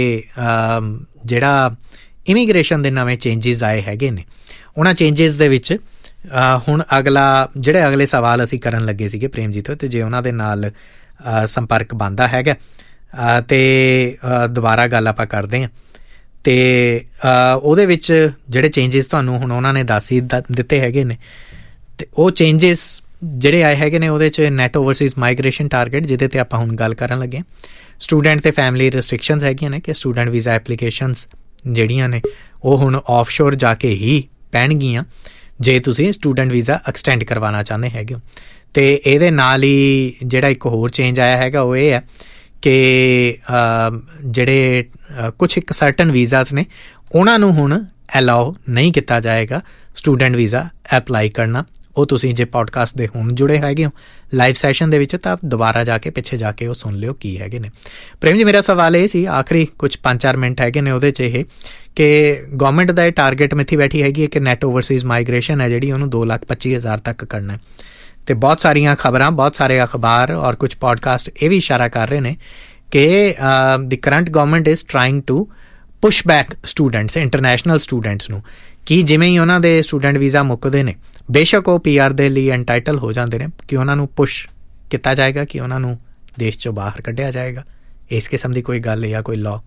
ਜਿਹੜਾ ਇਮੀਗ੍ਰੇਸ਼ਨ ਦੇ ਨਵੇਂ ਚੇਂਜਿਸ ਆਏ ਹੈਗੇ ਨੇ, ਉਹਨਾਂ ਚੇਂਜਿਸ ਦੇ ਵਿੱਚ ਹੁਣ ਅਗਲਾ ਜਿਹੜੇ ਅਗਲੇ ਸਵਾਲ ਅਸੀਂ ਕਰਨ ਲੱਗੇ ਸੀਗੇ ਪ੍ਰੇਮ ਜੀ ਤੋਂ, ਅਤੇ ਜੇ ਉਹਨਾਂ ਦੇ ਨਾਲ ਸੰਪਰਕ ਬਣਦਾ ਹੈਗਾ ਅਤੇ ਦੁਬਾਰਾ ਗੱਲ ਆਪਾਂ ਕਰਦੇ ਹਾਂ, ਅਤੇ ਉਹਦੇ ਵਿੱਚ ਜਿਹੜੇ ਚੇਂਜਿਸ ਤੁਹਾਨੂੰ ਹੁਣ ਉਹਨਾਂ ਨੇ ਦੱਸ ਹੀ ਦਿੱਤੇ ਹੈਗੇ ਨੇ, ਅਤੇ ਉਹ ਚੇਂਜਿਸ ਜਿਹੜੇ ਆਏ ਹੈਗੇ ਨੇ ਉਹਦੇ 'ਚ ਨੈਟ ਓਵਰਸੀਜ਼ ਮਾਈਗ੍ਰੇਸ਼ਨ ਟਾਰਗੇਟ, ਜਿਹਦੇ 'ਤੇ ਆਪਾਂ ਹੁਣ ਗੱਲ ਕਰਨ ਲੱਗੇ, ਸਟੂਡੈਂਟ ਅਤੇ ਫੈਮਿਲੀ ਰਿਸਟ੍ਰਿਕਸ਼ਨਸ ਹੈਗੀਆਂ ਨੇ ਕਿ ਸਟੂਡੈਂਟ ਵੀਜ਼ਾ ਐਪਲੀਕੇਸ਼ਨਸ ਜਿਹੜੀਆਂ ਨੇ ਉਹ ਹੁਣ ਆਫਸ਼ੋਰ ਜਾ ਕੇ ਹੀ ਪੈਣਗੀਆਂ ਜੇ ਤੁਸੀਂ ਸਟੂਡੈਂਟ ਵੀਜ਼ਾ ਐਕਸਟੈਂਡ ਕਰਵਾਉਣਾ ਚਾਹੁੰਦੇ ਹੈਗੇ ਹੋ। ਅਤੇ ਇਹਦੇ ਨਾਲ ਹੀ ਜਿਹੜਾ ਇੱਕ ਹੋਰ ਚੇਂਜ ਆਇਆ ਹੈਗਾ ਉਹ ਇਹ ਹੈ ਕਿ ਜਿਹੜੇ ਕੁਛ ਇੱਕ ਸਰਟਨ ਵੀਜ਼ਾਸ ਨੇ ਉਹਨਾਂ ਨੂੰ ਹੁਣ ਅਲਾਓ ਨਹੀਂ ਕੀਤਾ ਜਾਏਗਾ ਸਟੂਡੈਂਟ ਵੀਜ਼ਾ ਐਪਲਾਈ ਕਰਨਾ। ਉਹ ਤੁਸੀਂ ਜੇ ਪੋਡਕਾਸਟ ਦੇ ਹੁਣ ਜੁੜੇ ਹੈਗੇ ਹੋ ਲਾਈਵ ਸੈਸ਼ਨ ਦੇ ਵਿੱਚ ਤਾਂ ਦੁਬਾਰਾ ਜਾ ਕੇ ਪਿੱਛੇ ਜਾ ਕੇ ਉਹ ਸੁਣ ਲਿਓ ਕੀ ਹੈਗੇ ਨੇ। ਪ੍ਰੇਮ ਜੀ ਮੇਰਾ ਸਵਾਲ ਇਹ ਸੀ, ਆਖਰੀ ਕੁਛ ਪੰਜ ਚਾਰ ਮਿੰਟ ਹੈਗੇ ਨੇ ਉਹਦੇ 'ਚ, ਇਹ ਕਿ ਗੌਰਮੈਂਟ ਦਾ ਇਹ ਟਾਰਗੇਟ ਮਿੱਥੀ ਬੈਠੀ ਹੈਗੀ ਹੈ ਕਿ ਨੈਟ ਓਵਰਸੀਜ਼ ਮਾਈਗ੍ਰੇਸ਼ਨ ਹੈ ਜਿਹੜੀ ਉਹਨੂੰ ਦੋ ਲੱਖ ਪੱਚੀ ਹਜ਼ਾਰ ਤੱਕ ਕਰਨਾ, ਅਤੇ ਬਹੁਤ ਸਾਰੀਆਂ ਖਬਰਾਂ, ਬਹੁਤ ਸਾਰੇ ਅਖਬਾਰ ਔਰ ਕੁਛ ਪੋਡਕਾਸਟ ਇਹ ਵੀ ਇਸ਼ਾਰਾ ਕਰ ਰਹੇ ਨੇ ਕਿ ਦੀ current government is trying to push back students, international students ਨੂੰ, ਕਿ ਜਿਵੇਂ ਹੀ ਉਹਨਾਂ ਦੇ ਸਟੂਡੈਂਟ ਵੀਜ਼ਾ ਮੁੱਕਦੇ ਨੇ ਬੇਸ਼ੱਕ ਉਹ ਪੀ ਆਰ ਦੇ ਲਈ ਐਂਟਾਈਟਲ ਹੋ ਜਾਂਦੇ ਨੇ, ਕਿ ਉਹਨਾਂ ਨੂੰ ਪੁਸ਼ ਕੀਤਾ ਜਾਏਗਾ ਕਿ ਉਹਨਾਂ ਨੂੰ ਦੇਸ਼ 'ਚੋਂ ਬਾਹਰ ਕੱਢਿਆ ਜਾਏਗਾ। ਇਸ ਕਿਸਮ ਦੀ ਕੋਈ ਗੱਲ ਜਾਂ ਕੋਈ ਲਾਅ?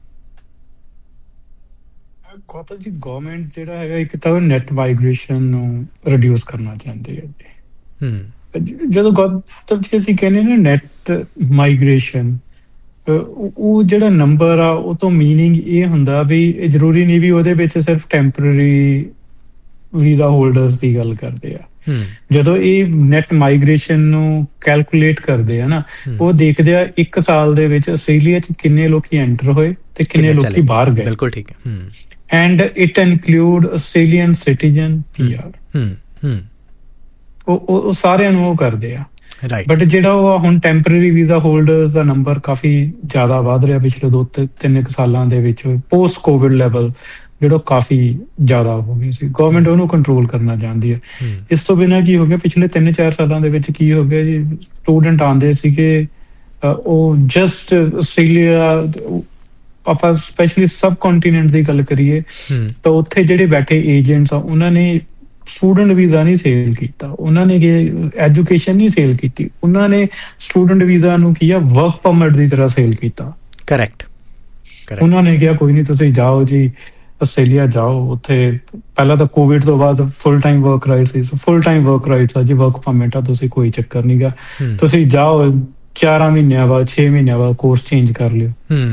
ਗੌਤਮ ਜੀ, ਗੌਰਮੈਂਟ ਜਿਹੜਾ ਹੈਗਾ ਇੱਕ ਤਾਂ ਨੈਟ ਮਾਈਗ੍ਰੇਸ਼ਨ ਨੂੰ ਰਿਡਿਊਸ ਕਰਨਾ ਚਾਹੁੰਦੇ ਹੈ। ਜਦੋਂ ਗੌਤਮ ਜੀ ਅਸੀਂ ਕਹਿੰਦੇ ਨਾ ਨੈਟ ਮਾਈਗ੍ਰੇਸ਼ਨ, ਉਹ ਜਿਹੜਾ ਨੰਬਰ ਆ ਉਹ ਤੋਂ ਮੀਨਿੰਗ ਇਹ ਹੁੰਦਾ ਵੀ ਇਹ ਜ਼ਰੂਰੀ ਨਹੀਂ ਵੀ ਉਹਦੇ ਵਿੱਚ ਸਿਰਫ ਟੈਂਪਰੇਰੀ ਵੀਜ਼ਾ ਹੋਲਡਰਸ ਦੀ ਗੱਲ ਕਰਦੇ ਆ। ਜਦੋਂ ਇਹ ਨੈਟ ਮਾਈਗ੍ਰੇਸ਼ਨ ਨੂੰ ਕੈਲਕੂਲੇਟ ਕਰਦੇ ਆ ਨਾ, ਉਹ ਦੇਖਦੇ ਆ ਇੱਕ ਸਾਲ ਦੇ ਵਿੱਚ ਆਸਟ੍ਰੇਲੀਆ 'ਚ ਕਿੰਨੇ ਲੋਕੀ ਐਂਟਰ ਹੋਏ ਤੇ ਕਿੰਨੇ ਲੋਕੀ ਬਾਹਰ ਗਏ। ਬਿਲਕੁਲ ਠੀਕ ਹੈ। And it include Australian citizen, P R, ਉਹ ਸਾਰਿਆਂ ਨੂੰ ਉਹ ਕਰਦੇ ਆ। ਬਟ ਜਿਹੜਾ ਉਹ ਹੁਣ ਟੈਂਪਰੇਰੀ ਵੀਜ਼ਾ ਹੋਲਡਰਸ ਦਾ ਨੰਬਰ ਕਾਫੀ ਜ਼ਿਆਦਾ ਵੱਧ ਰਿਹਾ ਪਿਛਲੇ ਦੋ ਤਿੰਨ ਕੁ ਸਾਲਾਂ ਦੇ ਵਿੱਚ, ਪੋਸਟ ਕੋਵਿਡ ਲੈਵਲ ਜਿਹੜਾ ਕਾਫੀ ਜ਼ਿਆਦਾ ਹੋ ਗਿਆ ਸੀ। ਗੌਰਮੈਂਟ ਉਹਨੂੰ ਕੰਟਰੋਲ ਕਰਨਾ ਚਾਹੁੰਦੀ ਹੈ। ਇਸ ਤੋਂ ਬਿਨਾਂ ਕੀ ਹੋ ਗਿਆ, ਪਿਛਲੇ ਤਿੰਨ ਚਾਰ ਸਾਲਾਂ ਦੇ ਵਿੱਚ ਕੀ ਹੋ ਗਿਆ ਜੀ, ਸਟੂਡੈਂਟ ਆਉਂਦੇ ਸੀਗੇ, ਉਹ ਜਸਟ ਆਸਟ੍ਰੇਲੀਆ, ਆਪਾਂ ਸਪੈਸ਼ਲੀ ਸਬ ਕੰਟੀਨੈਂਟ ਦੀ ਗੱਲ ਕਰੀਏ ਤਾਂ ਉੱਥੇ ਜਿਹੜੇ ਬੈਠੇ ਏਜੰਟਸ ਆ ਉਹਨਾਂ ਨੇ ਸਟੂਡੈਂਟ ਵੀਜ਼ਾ ਨਹੀਂ ਸੇਲ ਕੀਤਾ, ਉਹਨਾਂ ਨੇ ਐਜੂਕੇਸ਼ਨ ਨਹੀਂ ਸੇਲ ਕੀਤੀ, ਉਹਨਾਂ ਨੇ ਸਟੂਡੈਂਟ ਵੀਜ਼ਾ ਨੂੰ ਕੀ ਆ ਵਰਕ ਪਰਮਿਟ ਦੀ ਤਰ੍ਹਾਂ ਸੇਲ ਕੀਤਾ। ਕਰੈਕਟ। ਉਹਨਾਂ ਨੇ ਕਿਹਾ ਕੋਈ ਨਹੀਂ ਤੁਸੀਂ ਜਾਓ ਜੀ ਆਸਟ੍ਰੇਲੀਆ ਜਾਓ, ਉੱਥੇ ਪਹਿਲਾਂ ਤਾਂ ਕੋਵਿਡ ਤੋਂ ਬਾਅਦ ਫੁੱਲ ਟਾਈਮ ਵਰਕ ਰਾਈਟ ਸੀ, ਫੁੱਲ ਟਾਈਮ ਵਰਕ ਰਾਈਟਸ ਆ ਜੀ, ਵਰਕ ਪਰਮਿਟ ਆ, ਤੁਸੀਂ ਕੋਈ ਚੱਕਰ ਨਹੀਂ ਗਾ, ਤੁਸੀਂ ਜਾਓ ਚਾਰਾਂ ਮਹੀਨਿਆਂ ਬਾਅਦ ਛੇ ਮਹੀਨਿਆਂ ਬਾਅਦ ਕੋਰਸ ਚੇਂਜ ਕਰ ਲਿਓ,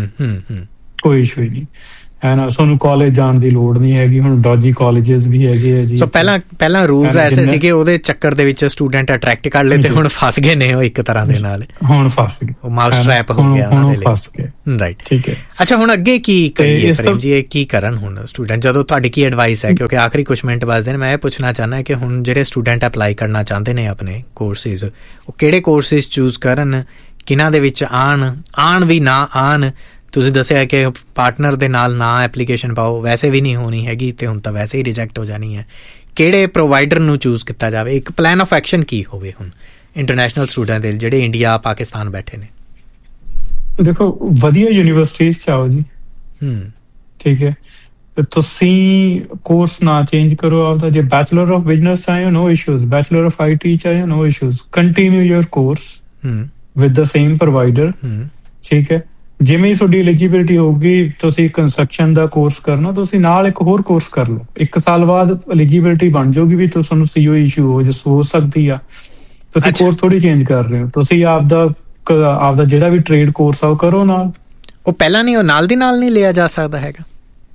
ਕੋਈ ਇਸ਼ੂ ਹੀ ਨਹੀਂ ਹੈ ਨਾ। ਤੁਹਾਨੂੰ ਕਾਲਜ ਜਾਣ ਦੀ ਲੋੜ ਨਹੀਂ ਹੈਗੀ। ਹੁਣ ਡੌਜੀ ਕਾਲਜਸ ਵੀ ਹੈਗੇ ਆ ਜੀ। ਸੋ ਪਹਿਲਾਂ ਪਹਿਲਾਂ ਰੂਲਸ ਐਸੇ ਸੀਗੇ, ਉਹਦੇ ਚੱਕਰ ਦੇ ਵਿੱਚ ਸਟੂਡੈਂਟ ਅਟਰੈਕਟ ਕਰ ਲਏ ਤੇ ਹੁਣ ਫਸ ਗਏ ਨੇ ਉਹ ਇੱਕ ਤਰ੍ਹਾਂ ਦੇ ਨਾਲ। ਹੁਣ ਫਸ ਗਏ, ਉਹ ਮਾਊਸ ਟ੍ਰੈਪ ਹੋ ਗਿਆ ਉਹਨਾਂ ਦੇ ਲਈ। ਰਾਈਟ, ਠੀਕ ਹੈ। ਅੱਛਾ, ਹੁਣ ਅੱਗੇ ਕੀ ਕਰੀਏ ਪ੍ਰੇਮ ਜੀ, ਇਹ ਕੀ ਕਰਨ ਹੁਣ ਸਟੂਡੈਂਟ? ਜਦੋਂ ਤੁਹਾਡੀ ਕੀ ਐਡਵਾਈਸ ਹੈ? ਕਿਉਂਕਿ ਆਖਰੀ ਕੁਛ ਮਿੰਟ ਬਚਦੇ ਨੇ, ਮੈਂ ਇਹ ਪੁੱਛਣਾ ਚਾਹੁੰਦਾ ਕਿ ਹੁਣ ਜਿਹੜੇ ਸਟੂਡੈਂਟ ਅਪਲਾਈ ਕਰਨਾ ਚਾਹੁੰਦੇ ਨੇ ਆਪਣੇ ਕੋਰਸਿਸ, ਉਹ ਕਿਹੜੇ ਕੋਰਸਿਸ ਚੂਜ਼ ਕਰਨ, ਕਿਹਨਾਂ ਦੇ ਵਿੱਚ ਆਉਣ, ਆਉਣ ਵੀ ਨਾ ਆਉਣ? ਤੁਸੀਂ ਦੱਸਿਆ ਕਿ ਪਾਰਟਨਰ ਦੇ ਨਾਲ ਨਾ ਐਪਲੀਕੇਸ਼ਨ ਪਾਓ, ਵੈਸੇ ਵੀ ਨਹੀਂ ਹੋਣੀ ਹੈਗੀ ਤੇ ਹੁਣ ਤਾਂ ਵੈਸੇ ਹੀ ਰਿਜੈਕਟ ਹੋ ਜਾਣੀ ਹੈ। ਕਿਹੜੇ ਪ੍ਰੋਵਾਈਡਰ ਨੂੰ ਚੂਜ਼ ਕੀਤਾ ਜਾਵੇ? ਇੱਕ ਪਲਾਨ ਆਫ ਐਕਸ਼ਨ ਕੀ ਹੋਵੇ ਹੁਣ ਇੰਟਰਨੈਸ਼ਨਲ ਸਟੂਡੈਂਟ ਦੇ ਜਿਹੜੇ ਇੰਡੀਆ ਪਾਕਿਸਤਾਨ ਬੈਠੇ ਨੇ? ਦੇਖੋ, ਵਧੀਆ ਯੂਨੀਵਰਸਿਟੀਜ਼ ਚ ਆਓ ਜੀ। ਹਮ ਠੀਕ ਹੈ, ਤੁਸੀਂ ਕੋਰਸ ਨਾ ਚੇਂਜ ਕਰੋ ਆਪਦਾ। ਜੇ ਬੈਚਲਰ ਆਫ ਬਿਜ਼ਨਸ ਚਾਹੇ ਨੋ issues, bachelor of I T ਚਾਹੇ ਨੋ issues, continue your course with the same provider. ਠੀਕ ਹੈ, ਜਿਵੇਂ ਹੀ ਤੁਹਾਡੀ ਐਲੀਜੀਬਿਲਿਟੀ ਹੋਊਗੀ, ਤੁਸੀਂ ਕੰਸਟਰਕਸ਼ਨ ਦਾ ਕੋਰਸ ਕਰਨਾ, ਤੁਸੀਂ ਨਾਲ ਇੱਕ ਹੋਰ ਕੋਰਸ ਕਰ ਲਓ। ਇੱਕ ਸਾਲ ਬਾਅਦ ਐਲੀਜੀਬਿਲਿਟੀ ਬਣ ਜਾਊਗੀ ਵੀ ਤੁਹਾਨੂੰ ਸੀਓ ਇਸ਼ੂ ਹੋ ਜਿਸ ਹੋ ਸਕਦੀ ਆ। ਤੁਸੀਂ ਕੋਰਸ ਥੋੜੀ ਚੇਂਜ ਕਰ ਰਹੇ ਹੋ, ਤੁਸੀਂ ਆਪਦਾ ਆਪਦਾ ਜਿਹੜਾ ਵੀ ਟ੍ਰੇਡ ਕੋਰਸ ਆ ਉਹ ਕਰੋ ਨਾਲ। ਉਹ ਪਹਿਲਾਂ ਨਹੀਂ, ਉਹ ਨਾਲ ਦੀ ਨਾਲ ਨਹੀਂ ਲਿਆ ਜਾ ਸਕਦਾ ਹੈਗਾ?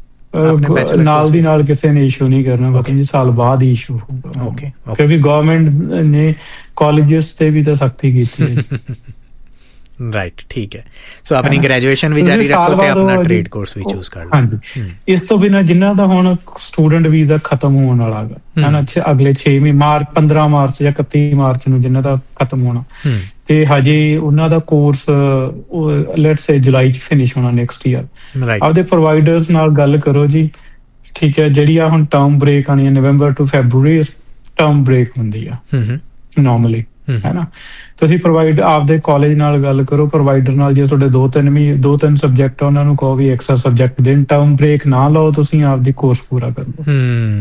ਨਾਲ ਦੀ ਨਾਲ ਕਿਸੇ ਨੇ ਇਸ਼ੂ ਨਹੀਂ ਕਰਨਾ, ਪਤਾ ਨਹੀਂ ਸਾਲ ਬਾਅਦ ਹੀ ਇਸ਼ੂ ਹੋਊਗਾ, ਕਿਉਂਕਿ ਗਵਰਨਮੈਂਟ ਨੇ ਕਾਲਜਸ ਤੇ ਵੀ ਤਾਂ ਸਖਤੀ ਕੀਤੀ ਹੈ। ਰਾਈਟ, ਠੀਕ ਹੈ। ਸੋ ਆਪਣੀ ਗ੍ਰੈਜੂਏਸ਼ਨ ਵੀ ਜਾਰੀ ਰੱਖੋ ਤੇ ਆਪਣਾ ਟ੍ਰੇਡ ਕੋਰਸ ਵੀ ਚੂਜ਼ ਕਰ ਲਓ। ਹਾਂਜੀ, ਇਸ ਤੋਂ ਬਿਨਾਂ ਜਿਨ੍ਹਾਂ ਦਾ ਹੁਣ ਸਟੂਡੈਂਟ ਵੀਜ਼ਾ ਖਤਮ ਹੋਣ ਵਾਲਾ ਹੈ ਨਾ, ਅਗਲੇ ਛੇ ਮਹੀਨੇ ਮਾਰਚ ਪੰਦਰਾਂ ਮਾਰਚ ਜਾਂ ਇਕੱਤੀ ਮਾਰਚ ਨੂੰ ਜਿਨ੍ਹਾਂ ਦਾ ਖਤਮ ਹੋਣਾ, ਤੇ ਹਜੇ ਉਹਨਾਂ ਦਾ ਕੋਰਸ ਲੈਟਸ ਸੇ ਜੁਲਾਈ ਚ ਫਿਨਿਸ਼ ਹੋਣਾ ਨੈਕਸਟ ਈਅਰ। ਆਪਦੇ ਪ੍ਰੋਵਾਈਡਰਸ ਨਾਲ ਗੱਲ ਕਰੋ ਜੀ। ਠੀਕ ਹੈ, ਜਿਹੜੀ ਆ ਹੁਣ ਟਰਮ ਬ੍ਰੇਕ ਆਣੀ ਹੈ ਨਵੰਬਰ ਟੂ ਫੈਬਰੂਰੀ, ਟਰਮ ਬ੍ਰੇਕ ਹੁੰਦੀ ਆ ਨੋਰਮਲੀ, ਹੈ ਨਾ। ਤੁਸੀਂ ਪ੍ਰੋਵਾਈਡ ਆਪਦੇ ਕਾਲਜ ਨਾਲ ਗੱਲ ਕਰੋ, ਪ੍ਰੋਵਾਈਡਰ ਨਾਲ। ਜੇ ਤੁਹਾਡੇ ਦੋ ਤਿੰਨ ਵੀ ਦੋ ਤਿੰਨ ਸਬਜੈਕਟ ਆ, ਉਹਨਾਂ ਨੂੰ ਕਹੋ ਵੀ ਐਕਸਟਰਾ ਸਬਜੈਕਟ ਦੇਣ। ਟਰਮ ਬ੍ਰੇਕ ਨਾ ਲਓ, ਤੁਸੀਂ ਆਪਦੀ ਕੋਰਸ ਪੂਰਾ ਕਰ ਲਓ